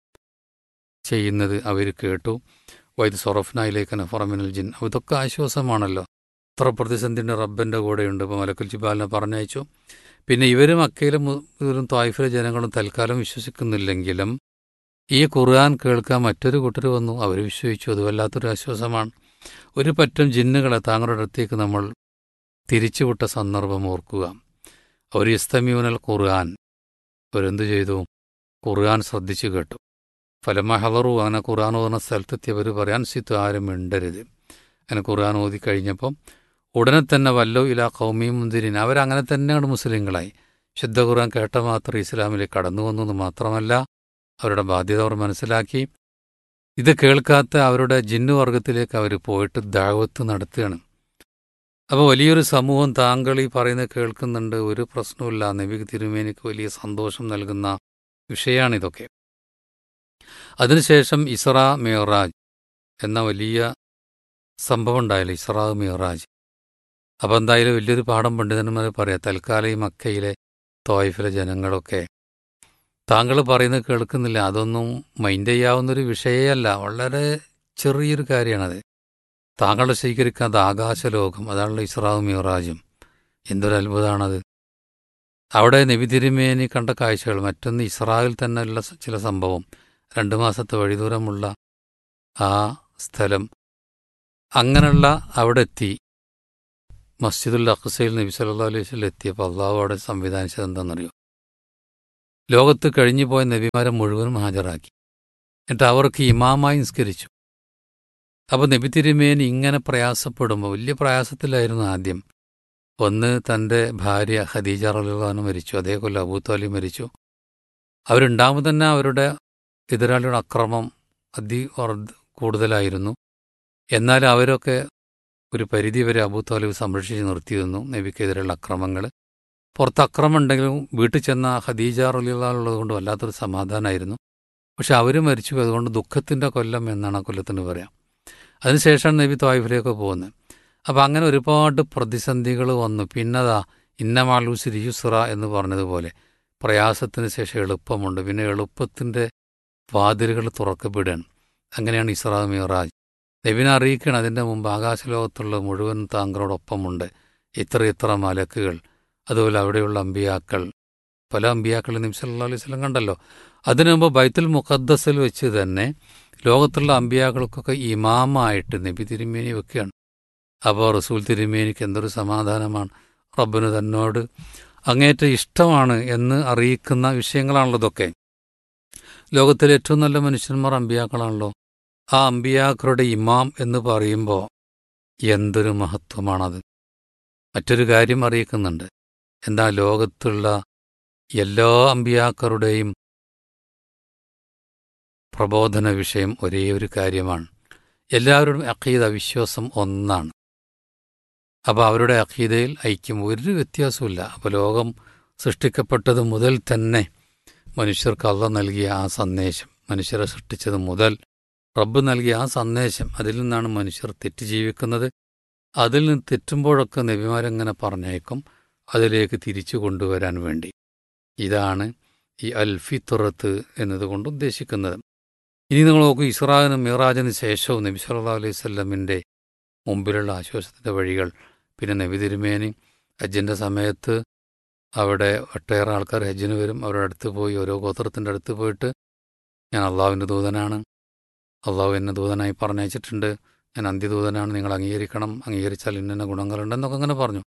ചെയ്യുന്നത് അവർ കേട്ടു. വൈദ് സൊറഫ്നായിലേക്ക് നഫറമിനൽ ജിൻ. ഇതൊക്കെ ആശ്വാസമാണല്ലോ. ഇത്ര പ്രതിസന്ധിൻ്റെ റബ്ബൻ്റെ കൂടെയുണ്ട്. ഇപ്പോൾ മലക്കുൽ ജിബാലിനെ പറഞ്ഞയച്ചു. പിന്നെ ഇവരും മക്കയിലും ഇവരും ത്വായിഫിലെ ജനങ്ങളും തൽക്കാലം വിശ്വസിക്കുന്നില്ലെങ്കിലും ഈ ഖുർആൻ കേൾക്കാൻ മറ്റൊരു കൂട്ടർ വന്നു, അവർ വിശ്വസിച്ചു. അത് വല്ലാത്തൊരു ആശ്വാസമാണ്. ഒരു പറ്റം ജിന്നുകളെ താങ്കളുടെ അടുത്തേക്ക് നമ്മൾ തിരിച്ചുവിട്ട സന്ദർഭം ഓർക്കുക. അവർ ഇസ്തമിയൂനൽ ഖുർആൻ, അവരെന്തു ചെയ്തു? ഖുർആൻ ശ്രദ്ധിച്ചു കേട്ടു. ഫലമ ഹലറു, അങ്ങനെ ഖുർആൻ ഓതുന്ന സ്ഥലത്തെത്തിയവർ പറയാൻ സിത്തു, ആരും മിണ്ടരുത്. അങ്ങനെ ഖുർആൻ ഓതി കഴിഞ്ഞപ്പം ഉടനെ തന്നെ വല്ലോ ഇലാ ഖൗമി മുന്തിരിൻ, അവരങ്ങനെ തന്നെയാണ് മുസ്ലിങ്ങളായി. ശുദ്ധ ഖുർആൻ കേട്ട മാത്രം ഇസ്ലാമിലേക്ക് കടന്നു വന്നു എന്ന് മാത്രമല്ല, അവരുടെ ബാധ്യത അവർ മനസ്സിലാക്കി. ഇത് കേൾക്കാത്ത അവരുടെ ജിന്നുവർഗത്തിലേക്ക് അവർ പോയിട്ട് ദഅവത്ത് നടത്തുകയാണ്. അപ്പോൾ വലിയൊരു സമൂഹം താങ്കൾ ഈ പറയുന്നത് കേൾക്കുന്നുണ്ട്, ഒരു പ്രശ്നവുമില്ല. നബി തിരുമേനിക്ക് വലിയ സന്തോഷം നൽകുന്ന വിഷയമാണിതൊക്കെ. അതിനുശേഷം ഇസ്രാ മിഅ്റാജ് എന്ന വലിയ സംഭവം ഉണ്ടായില്ല, ഇസ്രാ മിഅ്റാജ്. അപ്പോൾ എന്തായാലും വലിയൊരു പാഠം പണ്ഡിതന്മാർ പറയാം. തൽക്കാലം ഈ മക്കയിലെ ത്വായിഫിലെ ജനങ്ങളൊക്കെ താങ്കൾ പറയുന്നത് കേൾക്കുന്നില്ല, അതൊന്നും മൈൻഡ് ചെയ്യാവുന്നൊരു വിഷയമല്ല, വളരെ ചെറിയൊരു കാര്യമാണത്. താങ്കൾ സ്വീകരിക്കാത്ത ആകാശലോകം, അതാണല്ലോ ഇസ്രാ മിഅ്റാജും. എന്തൊരു അത്ഭുതമാണത്. അവിടെ നബി തിരുമേനി കണ്ട കാഴ്ചകൾ. മറ്റൊന്ന് ഇസ്രായിൽ തന്നെയുള്ള ചില സംഭവം. രണ്ട് മാസത്തെ വഴിദൂരമുള്ള ആ സ്ഥലം, അങ്ങനെയുള്ള അവിടെ എത്തി മസ്ജിദുൽ അഖ്സയിൽ നബി സല്ലല്ലാഹു അലൈഹി വസല്ലം എത്തിയപ്പോൾ അള്ളാഹു അവിടെ സംവിധാനിച്ചത് എന്താണെന്നറിയോ? ലോകത്ത് കഴിഞ്ഞു പോയ നബിമാരെ മുഴുവനും ഹാജരാക്കി. എന്നിട്ട് അവർക്ക് ഇമാമായി നിസ്കരിച്ചു. അപ്പോൾ നബി തിരുമേനി ഇങ്ങനെ പ്രയാസപ്പെടുമ്പോൾ, വലിയ പ്രയാസത്തിലായിരുന്നു ആദ്യം. ഒന്ന്, തൻ്റെ ഭാര്യ ഖദീജ റളിയല്ലാഹു അൻഹ മരിച്ചു, അതേ കൊല്ലം അബൂ ത്വാലിബ് മരിച്ചു. അവരുണ്ടാകുമ്പോൾ തന്നെ അവരുടെ എതിരാളിയുടെ അക്രമം അതി കൂടുതലായിരുന്നു. എന്നാൽ അവരൊക്കെ ഒരു പരിധിവരെ അബൂ ത്വാലിബ് സംരക്ഷിച്ച് നിർത്തിയിരുന്നു നബിക്കെതിരെയുള്ള അക്രമങ്ങൾ. പുറത്ത് അക്രമം ഉണ്ടെങ്കിലും വീട്ടിൽ ചെന്ന ഖദീജ റളിയല്ലാഹു അൻഹ ഉള്ളത് കൊണ്ട് വല്ലാത്തൊരു സമാധാനമായിരുന്നു. പക്ഷെ അവർ മരിച്ചു, അതുകൊണ്ട് ദുഃഖത്തിൻ്റെ കൊല്ലം എന്നാണ് ആ കൊല്ലത്തിന് പറയാം. അതിനുശേഷമാണ് നബി ത്വായിഫിലേക്ക് പോകുന്നത്. അപ്പം അങ്ങനെ ഒരുപാട് പ്രതിസന്ധികൾ വന്നു. പിന്നതാ ഇന്നമാലൂസിരി യുസ്ര എന്ന് പറഞ്ഞതുപോലെ പ്രയാസത്തിന് ശേഷം എളുപ്പമുണ്ട്. പിന്നെ എളുപ്പത്തിൻ്റെ വാതിലുകൾ തുറക്കപ്പെടുകയാണ്. അങ്ങനെയാണ് ഇസ്രാ മിഅ്റാജ്. നബിനെ അറിയിക്കണം, അതിൻ്റെ മുമ്പ് ആകാശലോകത്തുള്ള മുഴുവൻ താങ്കളോടൊപ്പമുണ്ട്, ഇത്ര ഇത്ര മലക്കുകൾ, അതുപോലെ അവിടെയുള്ള അമ്പിയാക്കൾ, പല അമ്പിയാക്കളും നബി സല്ലല്ലാഹു അലൈഹി വസല്ലം കണ്ടല്ലോ. അതിനു മുമ്പ് ബൈത്തുൽ മുഖദ്ദസിൽ വെച്ച് തന്നെ ലോകത്തുള്ള അമ്പിയാക്കൾക്കൊക്കെ ഇമാമായിട്ട് നബി തിരുമേനി വെക്കുകയാണ്. അപ്പോൾ റസൂൽ തിരുമേനിക്ക് എന്തൊരു സമാധാനമാണ്, റബ്ബിന് തന്നോട് അങ്ങേറ്റ ഇഷ്ടമാണ് എന്ന് അറിയിക്കുന്ന വിഷയങ്ങളാണല്ലോ ഇതൊക്കെ. ലോകത്തിലെ ഏറ്റവും നല്ല മനുഷ്യന്മാർ അമ്പിയാക്കളാണല്ലോ. ആ അമ്പിയാക്കളുടെ ഇമാം എന്ന് പറയുമ്പോൾ എന്തൊരു മഹത്വമാണത്. മറ്റൊരു കാര്യം അറിയിക്കുന്നുണ്ട്. എന്താ, ലോകത്തുള്ള എല്ലാ അമ്പിയാക്കളുടെയും പ്രബോധന വിഷയം ഒരേ ഒരു കാര്യമാണ്. എല്ലാവരുടെയും അഖീദ, വിശ്വാസം ഒന്നാണ്. അപ്പോൾ അവരുടെ അഖീദയിൽ ഐക്യം, ഒരു വ്യത്യാസമില്ല. അപ്പോൾ ലോകം സൃഷ്ടിക്കപ്പെട്ടത് മുതൽ തന്നെ മനുഷ്യർക്ക് അള്ളാഹ് നൽകിയ ആ സന്ദേശം, മനുഷ്യരെ സൃഷ്ടിച്ചത് മുതൽ റബ്ബ് നൽകിയ ആ സന്ദേശം, അതിൽ നിന്നാണ് മനുഷ്യർ തെറ്റ് ജീവിക്കുന്നത്. അതിൽ നിന്ന് തെറ്റുമ്പോഴൊക്കെ നബിമാരെങ്ങനെ പറഞ്ഞേക്കും അതിലേക്ക് തിരിച്ചു കൊണ്ടുവരാൻ വേണ്ടി. ഇതാണ് ഈ അൽ ഫിത്റത്ത് എന്നതുകൊണ്ട് ഉദ്ദേശിക്കുന്നത്. ഇനി നിങ്ങൾ നോക്കൂ, ഇസ്രാനും മിറാജിന് ശേഷവും നബി സല്ലല്ലാഹു അലൈഹി വസല്ലമിൻ്റെ മുമ്പിലുള്ള ആശ്വാസത്തിൻ്റെ വഴികൾ. പിന്നെ നബി തിരുമേനി ഹജ്ജിൻ്റെ സമയത്ത് അവിടെ ഒട്ടേറെ ആൾക്കാർ ഹജ്ജിന് വരും. അവരുടെ അടുത്ത് പോയി, ഓരോ ഗോത്രത്തിൻ്റെ അടുത്ത് പോയിട്ട്, ഞാൻ അള്ളാഹുവിൻ്റെ ദൂതനാണ്, അള്ളാഹു എന്നെ ദൂതനായി പറഞ്ഞയച്ചിട്ടുണ്ട്, ഞാൻ അന്ത്യദൂതനാണ്, നിങ്ങൾ അംഗീകരിക്കണം, അംഗീകരിച്ചാൽ ഇന്ന ഗുണങ്ങളുണ്ടെന്നൊക്കെ അങ്ങനെ പറഞ്ഞു.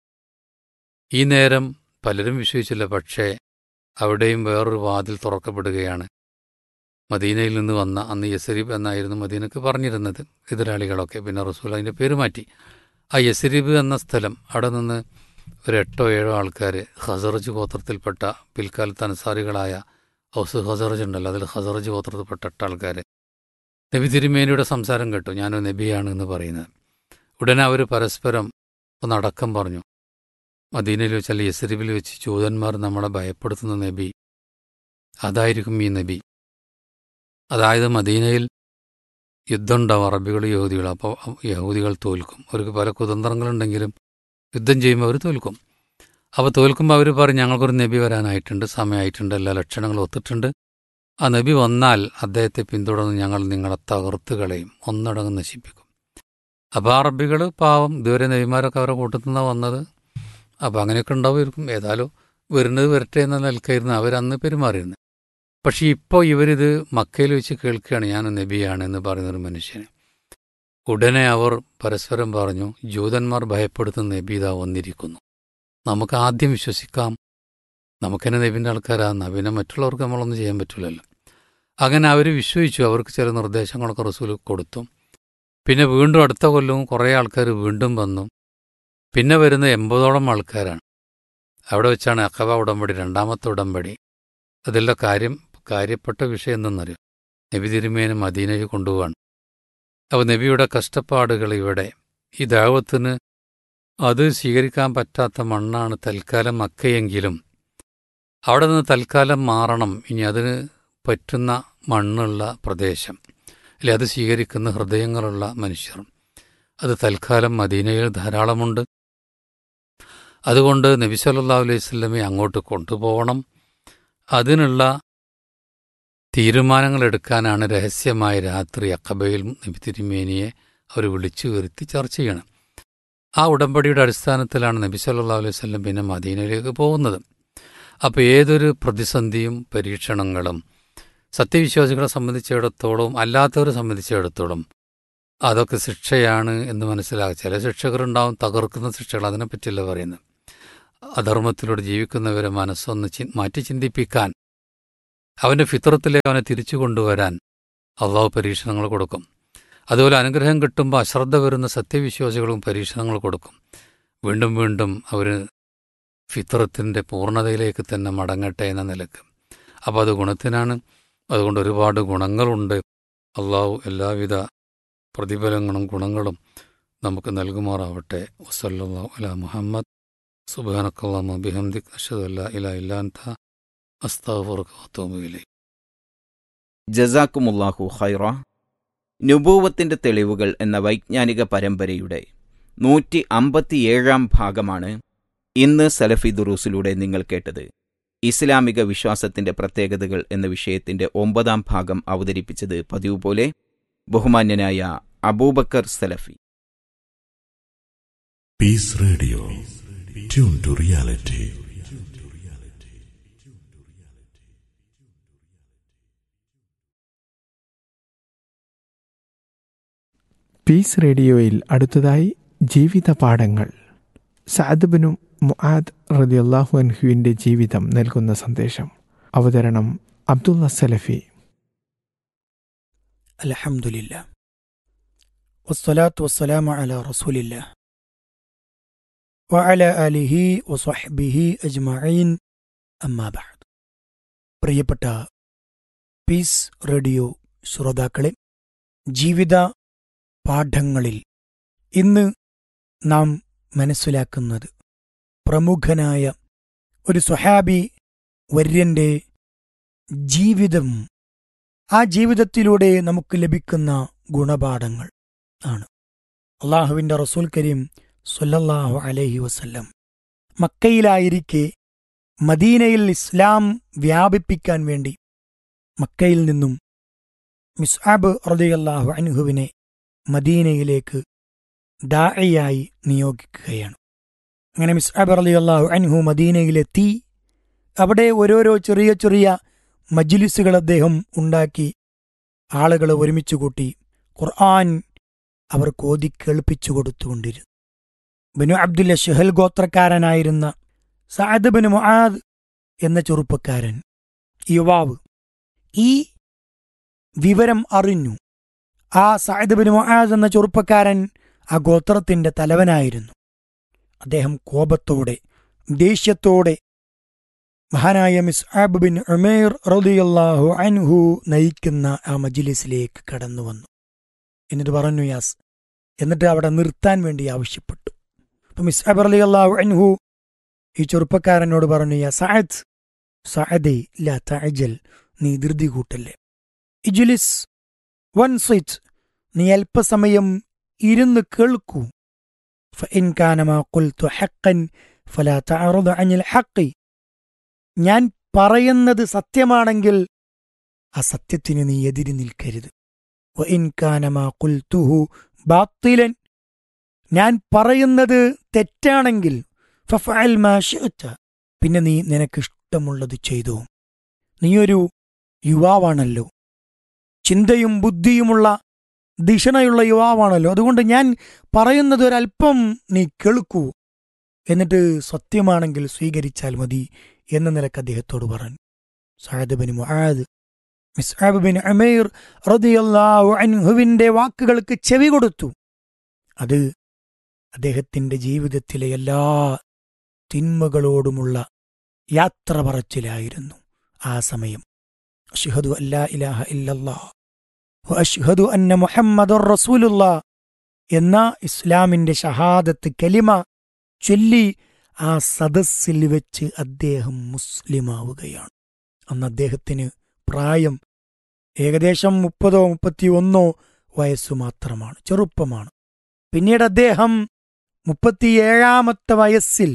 ഈ നേരം പലരും വിശ്വസിച്ചില്ല. പക്ഷേ അവിടെയും വേറൊരു വാതിൽ തുറക്കപ്പെടുകയാണ്. മദീനയിൽ നിന്ന് വന്ന, അന്ന് യസ്രിബ് എന്നായിരുന്നു മദീനക്ക് പറഞ്ഞിരുന്നത് എതിരാളികളൊക്കെ. പിന്നെ റസൂൽ അതിൻ്റെ പേര് മാറ്റി. ആ യസ്രിബ് എന്ന സ്ഥലം, അവിടെ നിന്ന് ഒരു എട്ടോ ഏഴോ ആൾക്കാർ ഖസറജ് ഗോത്രത്തിൽപ്പെട്ട, പിൽക്കാലത്ത് അൻസാരികളായ ഔസ് ഖസറജ് ഉണ്ടല്ലോ, അതിൽ ഖസറജ് ഗോത്രത്തിൽപ്പെട്ട എട്ട് ആൾക്കാർ നബി തിരുമേനിയുടെ സംസാരം കേട്ടു, ഞാനൊരു നബിയാണ് എന്ന് പറയുന്നത്. ഉടനെ അവർ പരസ്പരം ഒന്ന് അടക്കം പറഞ്ഞു. മദീനയിൽ വെച്ച്, അല്ലെങ്കിൽ യസ്രിബിൽ വെച്ച് ജൂതന്മാർ നമ്മളെ ഭയപ്പെടുത്തുന്ന നബി അതായിരിക്കും ഈ നബി. അതായത് മദീനയിൽ യുദ്ധം ഉണ്ടാവും, അറബികൾ യഹൂദികൾ. അപ്പോൾ യഹൂദികൾ തോൽക്കും. അവർക്ക് പല കുതന്ത്രങ്ങളുണ്ടെങ്കിലും യുദ്ധം ചെയ്യുമ്പോൾ അവർ തോൽക്കും. അപ്പോൾ തോൽക്കുമ്പോൾ അവർ പറയും, ഞങ്ങൾക്കൊരു നബി വരാനായിട്ടുണ്ട്, സമയമായിട്ടുണ്ട്, എല്ലാ ലക്ഷണങ്ങളും ഒത്തിട്ടുണ്ട്. ആ നബി വന്നാൽ അദ്ദേഹത്തെ പിന്തുടർന്ന് ഞങ്ങൾ നിങ്ങളെ തകർത്ത് കളയും, ഒന്നടങ്കം നശിപ്പിക്കും. അപ്പോൾ ആ അറബികൾ പാവം, ഇതുവരെ നബിമാരൊക്കെ അവരുടെ കൂട്ടത്തിൽ നിന്നാണ് വന്നത്. അപ്പോൾ അങ്ങനെയൊക്കെ ഉണ്ടാവുമായിരിക്കും. ഏതായാലും വരുന്നത് വരട്ടെ എന്ന നിലക്കായിരുന്നു അവരന്ന് പെരുമാറിയിരുന്നത്. പക്ഷേ ഇപ്പോൾ ഇവരിത് മക്കയിൽ വെച്ച് കേൾക്കുകയാണ്, ഞാൻ നബിയാണ് എന്ന് പറയുന്നൊരു മനുഷ്യന്. ഉടനെ അവർ പരസ്പരം പറഞ്ഞു, ജൂതന്മാർ ഭയപ്പെടുത്തുന്ന നബി ഇതാ വന്നിരിക്കുന്നു, നമുക്ക് ആദ്യം വിശ്വസിക്കാം, നമുക്കെന്നെ നബിൻ്റെ ആൾക്കാരാണ്, നബിനെ മറ്റുള്ളവർക്ക് നമ്മളൊന്നും ചെയ്യാൻ പറ്റില്ലല്ലോ. അങ്ങനെ അവർ വിശ്വസിച്ചു. അവർക്ക് ചില നിർദ്ദേശങ്ങളൊക്കെ റസൂൽ കൊടുത്തു. പിന്നെ വീണ്ടും അടുത്ത കൊല്ലവും കുറേ ആൾക്കാർ വീണ്ടും വന്നു. പിന്നെ വരുന്ന എൺപതോളം ആൾക്കാരാണ്. അവിടെ വെച്ചാണ് അഖബ ഉടമ്പടി, രണ്ടാമത്തെ ഉടമ്പടി. അതിലുള്ള കാര്യം, കാര്യപ്പെട്ട വിഷയം എന്തെന്നറിയാം, നബി തിരുമേനി മദീനയിൽ കൊണ്ടുപോവാണ്. അപ്പോൾ നബിയുടെ കഷ്ടപ്പാടുകൾ ഇവിടെ, ഈ ദഅവത്തിന് അത് സ്വീകരിക്കാൻ പറ്റാത്ത മണ്ണാണ് തൽക്കാലം മക്കയെങ്കിലും അവിടെ നിന്ന് തൽക്കാലം മാറണം. ഇനി അതിന് പറ്റുന്ന മണ്ണുള്ള പ്രദേശം, അല്ലെ അത് സ്വീകരിക്കുന്ന ഹൃദയങ്ങളുള്ള മനുഷ്യർ, അത് തൽക്കാലം മദീനയിൽ ധാരാളമുണ്ട്. അതുകൊണ്ട് നബി സല്ലല്ലാഹു അലൈഹി വസല്ലമയെ അങ്ങോട്ട് കൊണ്ടുപോകണം. അതിനുള്ള തീരുമാനങ്ങൾ എടുക്കാനാണ് രഹസ്യമായ രാത്രി അഖബയിൽ നബി തിരുമേനിയെ അവർ വിളിച്ചു വരുത്തി ചർച്ച ചെയ്യണം. ആ ഉടമ്പടിയുടെ അടിസ്ഥാനത്തിലാണ് നബി സല്ലല്ലാഹു അലൈഹി വസല്ലം പിന്നെ മദീനയിലേക്ക് പോകുന്നത്. അപ്പോൾ ഏതൊരു പ്രതിസന്ധിയും പരീക്ഷണങ്ങളും സത്യവിശ്വാസികളെ സംബന്ധിച്ചിടത്തോളം അല്ലാത്തവരെ സംബന്ധിച്ചിടത്തോളം അതൊക്കെ ശിക്ഷയാണ് എന്ന് മനസ്സിലാക്കുക. ചില ശിക്ഷകളുണ്ടാവും, തകർക്കുന്ന ശിക്ഷകൾ, അതിനെപ്പറ്റിയല്ല പറയുന്നത്. അധർമ്മത്തിലൂടെ ജീവിക്കുന്നവരെ മനസ്സൊന്ന് ചി മാറ്റി ചിന്തിപ്പിക്കാൻ, അവൻ്റെ ഫിത്രത്തിലേക്ക് അവനെ തിരിച്ചു കൊണ്ടുവരാൻ അള്ളാഹു പരീക്ഷണങ്ങൾ കൊടുക്കും. അതുപോലെ അനുഗ്രഹം കിട്ടുമ്പോൾ അശ്രദ്ധ വരുന്ന സത്യവിശ്വാസികളും പരീക്ഷണങ്ങൾ കൊടുക്കും. വീണ്ടും വീണ്ടും അവർ ഫിത്രത്തിൻ്റെ പൂർണ്ണതയിലേക്ക് തന്നെ മടങ്ങട്ടെ എന്ന നിലക്ക്. അപ്പോൾ അത് ഗുണത്തിനാണ്. അതുകൊണ്ട് ഒരുപാട് ഗുണങ്ങളുണ്ട്. അള്ളാഹു എല്ലാവിധ പ്രതിഫലങ്ങളും ഗുണങ്ങളും നമുക്ക് നൽകുമാറാവട്ടെ. വസല്ലല്ലാഹു അലാ മുഹമ്മദ്. സുബ്ഹാനക്കല്ലാഹുമ്മ ബിഹംദിക അശ്ഹദു അല്ലാ ഇലാഹ ഇല്ലാ അൻത അസ്തഗ്ഫിറുക വഅതൂബു ഇലൈക്. ജസാക്കുമുല്ലാഹു ഖൈറ. നുബൂവത്തിന്റെ തെളിവുകൾ എന്ന വൈജ്ഞാനിക പരമ്പരയുടെ നൂറ്റി അമ്പത്തിയേഴാം ഭാഗമാണ് ഇന്ന് സലഫി ദുറൂസിലൂടെ നിങ്ങൾ കേട്ടത്. ഇസ്ലാമിക വിശ്വാസത്തിന്റെ പ്രത്യേകതകൾ എന്ന വിഷയത്തിന്റെ ഒമ്പതാം ഭാഗം അവതരിപ്പിച്ചത് പതിവ് പോലെ ബഹുമാന്യനായ അബൂബക്കർ സലഫി. Piece radio, tune to reality. Piece റേഡിയോയിൽ അടുത്തതായി ജീവിത പാഠങ്ങൾ. സഅദ് ബിൻ മുആദ് റളിയല്ലാഹു അൻഹുവിൻ്റെ ജീവിതം നൽകുന്ന സന്ദേശം. അവതരണം അബ്ദുള്ള സലഫി. അൽഹംദുലില്ലാ വസ്സലാത്തു വസ്സലാമു അലാ റസൂലില്ലാ വഅലാ ആലിഹി വസ്വഹ്ബിഹി അജ്മഈൻ, അമ്മാ ബഅദ്. പ്രിയപ്പെട്ട പീസ് റേഡിയോ ശ്രോതാക്കളെ, ജീവിത പാഠങ്ങളിൽ ഇന്ന് നാം മനസ്സിലാക്കുന്നത് പ്രമുഖനായ ഒരു സ്വഹാബി വര്യന്റെ ജീവിതം, ആ ജീവിതത്തിലൂടെ നമുക്ക് ലഭിക്കുന്ന ഗുണപാഠങ്ങൾ ആണ്. അള്ളാഹുവിൻ്റെ റസൂൽ കരീം സ്വല്ലല്ലാഹു അലൈഹി വസല്ലം മക്കയിലായിരിക്കെ മദീനയിൽ ഇസ്ലാം വ്യാപിപ്പിക്കാൻ വേണ്ടി മക്കയിൽ നിന്നും മിസ്അബ് റളിയല്ലാഹു അൻഹുവിനെ മദീനയിലേക്ക് ദാഇയായി നിയോഗിക്കുകയാണ്. അങ്ങനെ മിസ്അബ് റളിയല്ലാഹു അൻഹു മദീനയിലെത്തി. അവിടെ ഓരോരോ ചെറിയ ചെറിയ മജ്ലിസുകൾ അദ്ദേഹം ഉണ്ടാക്കി ആളുകളെ ഒരുമിച്ച് കൂട്ടി ഖുർആൻ അവർക്ക് ഓതി കേൾപ്പിച്ചു കൊടുത്തുകൊണ്ടിരുന്നു. ബനു അബ്ദുൽ അശ്ഹൽ ഗോത്രക്കാരനായിരുന്ന സഅദ് ബിൻ മുആദ് എന്ന ചെറുപ്പക്കാരൻ, യുവാവ്, ഈ വിവരം അറിഞ്ഞു. ആ സഅദ് ബിൻ മുആദ് എന്ന ചെറുപ്പക്കാരൻ ആ ഗോത്രത്തിന്റെ തലവനായിരുന്നു. അദ്ദേഹം കോപത്തോടെ, ദേഷ്യത്തോടെ മഹാനായ മിസ്അബ് ബിൻ ഉമൈർ റളിയല്ലാഹു അൻഹു നയിക്കുന്ന ആ മജ്ലിസിലേക്ക് കടന്നു വന്നു. എന്നിട്ട് പറഞ്ഞു യാസ്, എന്നിട്ട് അവിടെ നിർത്താൻ വേണ്ടി ആവശ്യപ്പെട്ടു. അപ്പൊ മിസ്അബ് റളിയല്ലാഹു അൻഹു ഈ ചെറുപ്പക്കാരനോട് പറഞ്ഞു, യാ സഅദ്, സഅദേ ലാ തഅജൽ, നീ ധൃതി കൂട്ടല്ലേ. ഇജ്ലിസ് വൻസിത്, നീ അല്പസമയം ഇരുന്ന് കേൾക്കൂ. ഫഇൻ കാന മാ ഖുൽതു ഹഖൻ ഫലാ തഅറദ് അനിൽ ഹഖി, ഞാൻ പറയുന്നത് സത്യമാണെങ്കിൽ ആ സത്യത്തിന് നീ എതിരി നിൽക്കരുത്. വഇൻ കാന മാ ഖുൽതുഹു ബാത്തിലൻ, ഞാൻ പറയുന്നത് തെറ്റാണെങ്കിൽ ഫഫഅൽ മാ ശിഅത, പിന്നെ നീ നിനക്കിഷ്ടമുള്ളത് ചെയ്തോ. നീയൊരു യുവാവാണല്ലോ, ചിന്തയും ബുദ്ധിയുമുള്ള ദിഷണയുള്ള യുവാവാണല്ലോ, അതുകൊണ്ട് ഞാൻ പറയുന്നത് ഒരല്പം നീ കേൾക്കൂ, എന്നിട്ട് സത്യമാണെങ്കിൽ സ്വീകരിച്ചാൽ മതി എന്ന നിലക്ക് അദ്ദേഹത്തോട് പറഞ്ഞു. Saad bin Muadh Musab bin Umair റളിയല്ലാഹു അൻഹുവിന്റെ വാക്കുകൾക്ക് ചെവി കൊടുത്തു. അത് അദ്ദേഹത്തിന്റെ ജീവിതത്തിലെ എല്ലാ തിന്മകളോടുമുള്ള യാത്ര പറച്ചിലായിരുന്നു. ആ സമയം അശ്ഹദു അല്ലാ ഇലാഹ ഇല്ലല്ലാഹ് വ അശ്ഹദു അന്ന മുഹമ്മദുർ റസൂലുള്ളാഹ് എന്ന ഇസ്ലാമിന്റെ ഷഹാദത്ത് കലിമ ചൊല്ലി ആ സദസ്സിൽ വെച്ച് അദ്ദേഹം മുസ്ലിമാവുകയാണ്. അന്ന് അദ്ദേഹത്തിന് പ്രായം ഏകദേശം മുപ്പതോ മുപ്പത്തിയൊന്നോ വയസ്സു മാത്രമാണ്, ചെറുപ്പമാണ്. പിന്നീട് അദ്ദേഹം മുപ്പത്തിയേഴാമത്തെ വയസ്സിൽ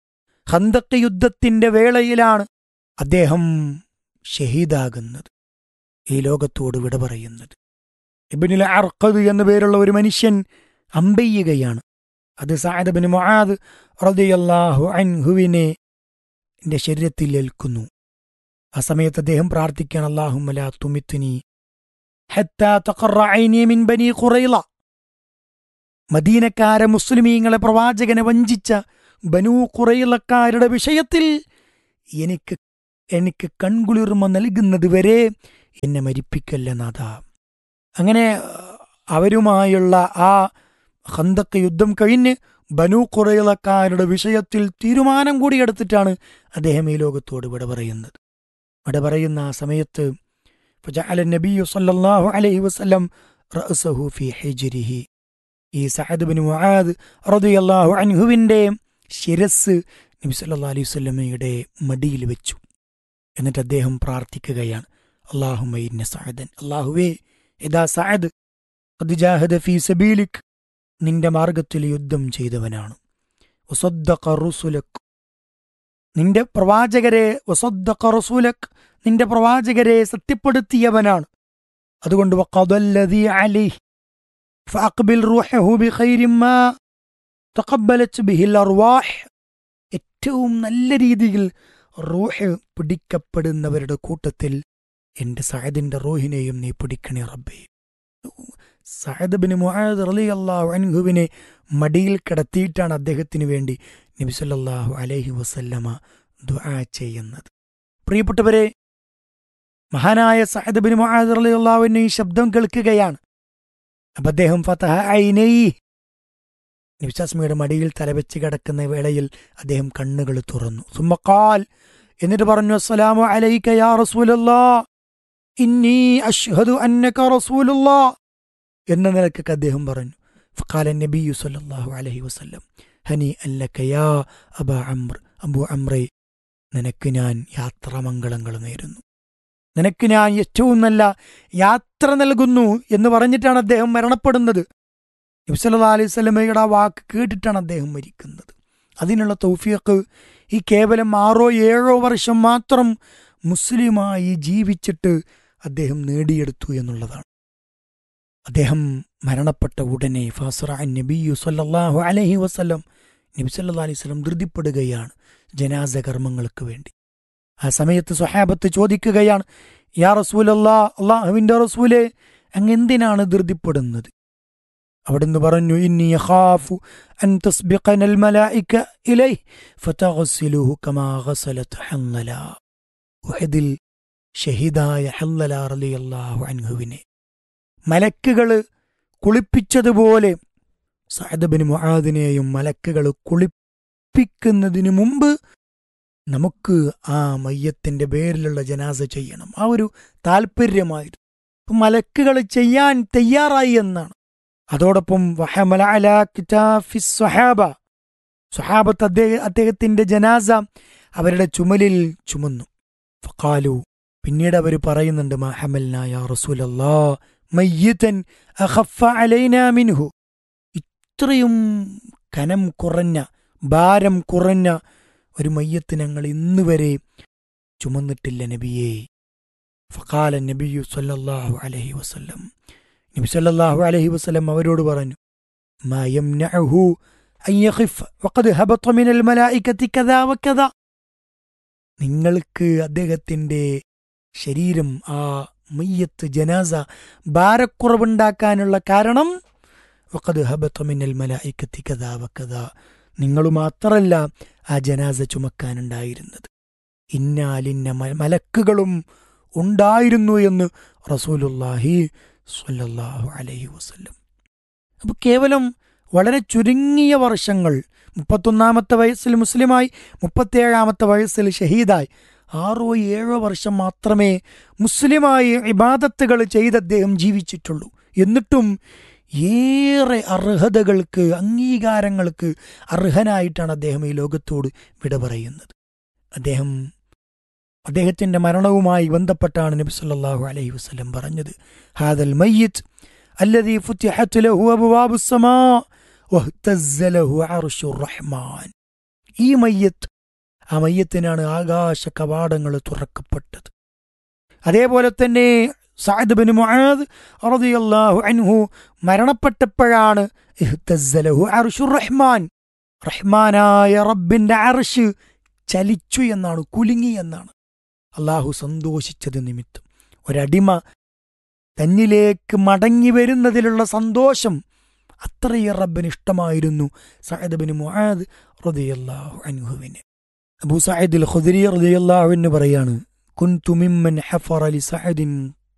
ഖന്തഖ് യുദ്ധത്തിന്റെ വേളയിലാണ് അദ്ദേഹം ഷഹീദാകുന്നത്, ഈ ലോകത്തോട് വിട പറയുന്നത്. ഇബ്നുൽ അർഖദ് എന്നു പേരുള്ള ഒരു മനുഷ്യൻ അമ്പെയ്യുകയാണ്. അത് സഅദ് ബിൻ മുആദ് റളിയല്ലാഹു അൻഹുവിനെ എന്റെ ശരീരത്തിൽ ഏൽക്കുന്നു. ആ സമയത്ത് അദ്ദേഹം പ്രാർത്ഥിക്കുകയാണ്, അല്ലാഹുമ്മ ലാ തുമിത്നി ഹത്താ തഖറ ഐനി മിൻ ബനി ഖുറൈള. മദീനക്കാരെ മുസ്ലിമീങ്ങളെ പ്രവാചകനെ വഞ്ചിച്ച ബനൂ ഖുറൈളക്കാരുടെ വിഷയത്തിൽ എനിക്ക് എനിക്ക് കൺകുളിർമ നൽകുന്നത് വരെ എന്നെ മരിപ്പിക്കല്ല നാഥ. അങ്ങനെ അവരുമായുള്ള ആ ഖന്തഖ് യുദ്ധം കഴിഞ്ഞ് ബനൂ ഖുറൈളക്കാരുടെ വിഷയത്തിൽ തീരുമാനം കൂടി എടുത്തിട്ടാണ് അദ്ദേഹം ഈ ലോകത്തോട് വിട പറയുന്നത്. വിട പറയുന്ന ആ സമയത്ത് ഫജഅല നബിയ്യു സ്വല്ലല്ലാഹു അലൈഹി വസല്ലം റഅസഹു ഫീ ഹിജ്രിഹി, ഈ സഅദ് ബിൻ മുആദ് റളിയല്ലാഹു അൻഹുവിന്റെ ശിരസ് നബി സല്ലല്ലാഹു അലൈഹി വസല്ലമയുടെ മടിയിൽ വെച്ചു. എന്നിട്ട് അദ്ദേഹം പ്രാർത്ഥിക്കുകയാണ്, അല്ലാഹുമ്മ ഇന്ന സഅദൻ, അല്ലാഹുവേ ഇദാ സഅദ് ഖദ് ജാഹദ ഫീ സബീലിക്, നിന്റെ മാർഗത്തിൽ യുദ്ധം ചെയ്തവനാണ്. വസദ്ദഖ റസൂലക്, നിന്റെ പ്രവാചകരെ വസദ്ദഖ റസൂലക്, നിന്റെ പ്രവാചകരെ സത്യപ്പെടുത്തിയവനാണ്. അതുകൊണ്ട് വഖദല്ലദീ അലൈഹി ഫഅഖ്ബിൽ റൂഹഹു ബിഖൈരി മാ തഖബ്ബലത് ബിഹിൽ അർവാഹ്, ഏറ്റവും നല്ല രീതിയിൽ റൂഹ് പിടിക്കപ്പെടുന്നവരുടെ കൂട്ടത്തിൽ എൻ്റെ സഅദിന്റെ റൂഹിനെയും നീ പിടിക്കണേ റബ്ബേ. സഅദ് ബിൻ മുആദ് റളിയല്ലാഹു അൻഹുവിനെ മടിയിൽ കിടത്തിയിട്ടാണ് അദ്ദേഹത്തിന് വേണ്ടി നബി സല്ലല്ലാഹു അലൈഹി വസല്ലമ ദുആ ചെയ്യുന്നത്. പ്രിയപ്പെട്ടവരെ, മഹാനായ സഅദ് ബിൻ മുആദ് റളിയല്ലാഹു അൻഹു ഈ ശബ്ദം കേൾക്കുകയാണ്. അപ്പം അദ്ദേഹം ഫതഹ ഐനൈഹി, നബിസ്വലമിയുടെ മടിയിൽ തലവെച്ച് കിടക്കുന്ന വേളയിൽ അദ്ദേഹം കണ്ണുകൾ തുറന്നു. സുമ്മ ഖാൽ, എന്നിട്ട് പറഞ്ഞു, അസ്സലാമു അലൈക യാ റസൂലല്ലാഹ് ഇന്നി അശ്ഹദു അന്നക റസൂലുള്ളാഹ് എന്ന നിലക്കൊക്കെ അദ്ദേഹം പറഞ്ഞു. ഫഖാല നബിയു സല്ലല്ലാഹു അലൈഹി വസല്ലം ഹനീഅൻ ലക യാ അബാ അംർ, അബൂ അംറേ, നിനക്ക് ഞാൻ യാത്രാമംഗളങ്ങൾ നേരുന്നു, നിനക്ക് ഞാൻ ഏറ്റവും നല്ല യാത്ര നൽകുന്നു എന്ന് പറഞ്ഞിട്ടാണ് അദ്ദേഹം മരണപ്പെടുന്നത്. നബി സല്ലല്ലാഹു അലൈഹി വസല്ലമയുടെ ആ വാക്ക് കേട്ടിട്ടാണ് അദ്ദേഹം മരിക്കുന്നത്. അതിനുള്ള തൗഫീഖ് ഈ കേവലം ആറോ ഏഴോ വർഷം മാത്രം മുസ്ലിമായി ജീവിച്ചിട്ട് അദ്ദേഹം നേടിയെടുത്തു എന്നുള്ളതാണ്. അദ്ദേഹം മരണപ്പെട്ട ഉടനെ ഫാസറ നബിയു സല്ലല്ലാഹു അലൈഹി വസല്ലം, നബി സല്ലല്ലാഹു അലൈഹി വസല്ലം ധൃതിപ്പെടുകയാണ് ജനാസ കർമ്മങ്ങൾക്ക് വേണ്ടി. ആ സമയത്ത് സ്വഹാബത്ത് ചോദിക്കുകയാണ്, യാ റസൂലല്ലാഹ്, അല്ലാഹുവിൻ്റെ റസൂലേ, അങ്ങ് എന്തിനാണ് ധൃതിപ്പെടുന്നത്? അവിടുന്ന് പറഞ്ഞു, ഇന്നി യഖാഫു അൻ തസ്ബിഖനൽ മലായിക ഇലൈഹി ഫതഗ്സിലുഹു കമാ ഗസലത് ഹൻളല. ഉഹദിൽ ഷഹീദായ ഹൻളല റളിയല്ലാഹു അൻഹുവിനെ മലക്കുകൾ കുളിപ്പിച്ചതുപോലെ സഅദ് ബിൻ മുആദിനെയും മലക്കുകൾ കുളിപ്പിക്കുന്നതിനു മുമ്പ് നമുക്ക് ആ മയ്യത്തിന്റെ പേരിലുള്ള ജനാസ ചെയ്യണം. ആ ഒരു താല്പര്യമായിരുന്നു. മലക്കുകൾ ചെയ്യാൻ തയ്യാറായി എന്നാണ്. അതോടൊപ്പം വഹമല അലാ കിതാഫി സ്വഹാബ, സ്വഹാബത്ത് അദ്ദേഹം അദ്ദേഹത്തിന്റെ ജനാസ അവരുടെ ചുമലിൽ ചുമന്നു. ഫഖാലു, പിന്നീട് അവർ പറയുന്നുണ്ട്, മാ ഹമൽനാ യാ റസൂലല്ലാഹ് മയ്യിതൻ അഖഫ അലൈനാ മിൻഹു, ഇത്രയും കനം കുറഞ്ഞ ഭാരം കുറഞ്ഞ ഒരു മയ്യത്ത് ഞങ്ങൾ ഇന്ന് വരെ ചുമന്നിട്ടില്ല നബിയേ. ഫഖാല നബിയു സല്ലല്ലാഹു അലൈഹി വസല്ലം, നബി സല്ലല്ലാഹു അലൈഹി വസല്ലം അവരോട് പറഞ്ഞു, മാ യംനഉഹു അൻ യഖിഫ വഖദ് ഹബത മിനൽ മലായികതി കദാ വകദാ, നിങ്ങൾക്ക് അദ്ദേഹത്തിന്റെ ശരീരം, ആ മയ്യത്ത് ജനാസ ഭാരക്കുറവുണ്ടാക്കാനുള്ള കാരണം വഖദ് ഹബത മിനൽ മലായികതി കദാ വകദാ, നിങ്ങൾ മാത്രമല്ല ആ ജനാസ ചുമക്കാനുണ്ടായിരുന്നത്, ഇന്നാലിന്ന മലക്കുകളും ഉണ്ടായിരുന്നു എന്ന് റസൂലുള്ളാഹി സ്വല്ലല്ലാഹു അലൈഹി വസല്ലം. അപ്പോൾ കേവലം വളരെ ചുരുങ്ങിയ വർഷങ്ങൾ, മുപ്പത്തൊന്നാമത്തെ വയസ്സിൽ മുസ്ലിമായി, മുപ്പത്തേഴാമത്തെ വയസ്സിൽ ഷഹീദായി, ആറോ ഏഴോ വർഷം മാത്രമേ മുസ്ലിമായി ഇബാദത്തുകൾ ചെയ്ത് അദ്ദേഹം ജീവിച്ചിട്ടുള്ളൂ. എന്നിട്ടും ഏറെ അർഹതകൾക്ക്, അംഗീകാരങ്ങൾക്ക് അർഹനായിട്ടാണ് അദ്ദേഹം ഈ ലോകത്തോട് വിട പറയുന്നത്. അദ്ദേഹം അദ്ദേഹത്തിന്റെ മരണവുമായി ബന്ധപ്പെട്ടാണ് നബി സല്ലല്ലാഹു അലൈഹി വസല്ലം പറഞ്ഞത്, ഹാദൽ മയ്യിത്ത് അല്ലദീ ഫുതിഹത് ലഹു അബ്വാബുസ് സമാ വഹ്തസ്സ ലഹു അർശുർ റഹ്മാൻ, ഈ മയ്യിത്ത്, ആ മയ്യത്തിനാണ് ആകാശ കവാടങ്ങൾ തുറക്കപ്പെട്ടത്. അതേപോലെ തന്നെ സഅദ് ബിൻ മുആദ് റളിയല്ലാഹു അൻഹു മരണപ്പെട്ടപ്പോഴാണ് ഇഹ്തസ്സ ലഹു അർശുർ റഹ്മാൻ, റഹ്മാനായ റബ്ബിന്റെ അർശ് ചലിച്ചു എന്നാണ്, കുലുങ്ങി എന്നാണ്. അള്ളാഹു സന്തോഷിച്ചത് നിമിത്തം ഒരടിമ തന്നിലേക്ക് മടങ്ങി വരുന്നതിലുള്ള സന്തോഷം അത്രയും റബ്ബിന് ഇഷ്ടമായിരുന്നു സഅദ് ബിൻ മുആദ് റളിയല്ലാഹു അൻഹുവിന്. അബൂ സഈദ് അൽ ഖുദ്രി റളിയല്ലാഹു അൻഹു പറയാണ്, കുൻതു മിമ്മൻ ഹഫറ ലി സഅദിൻ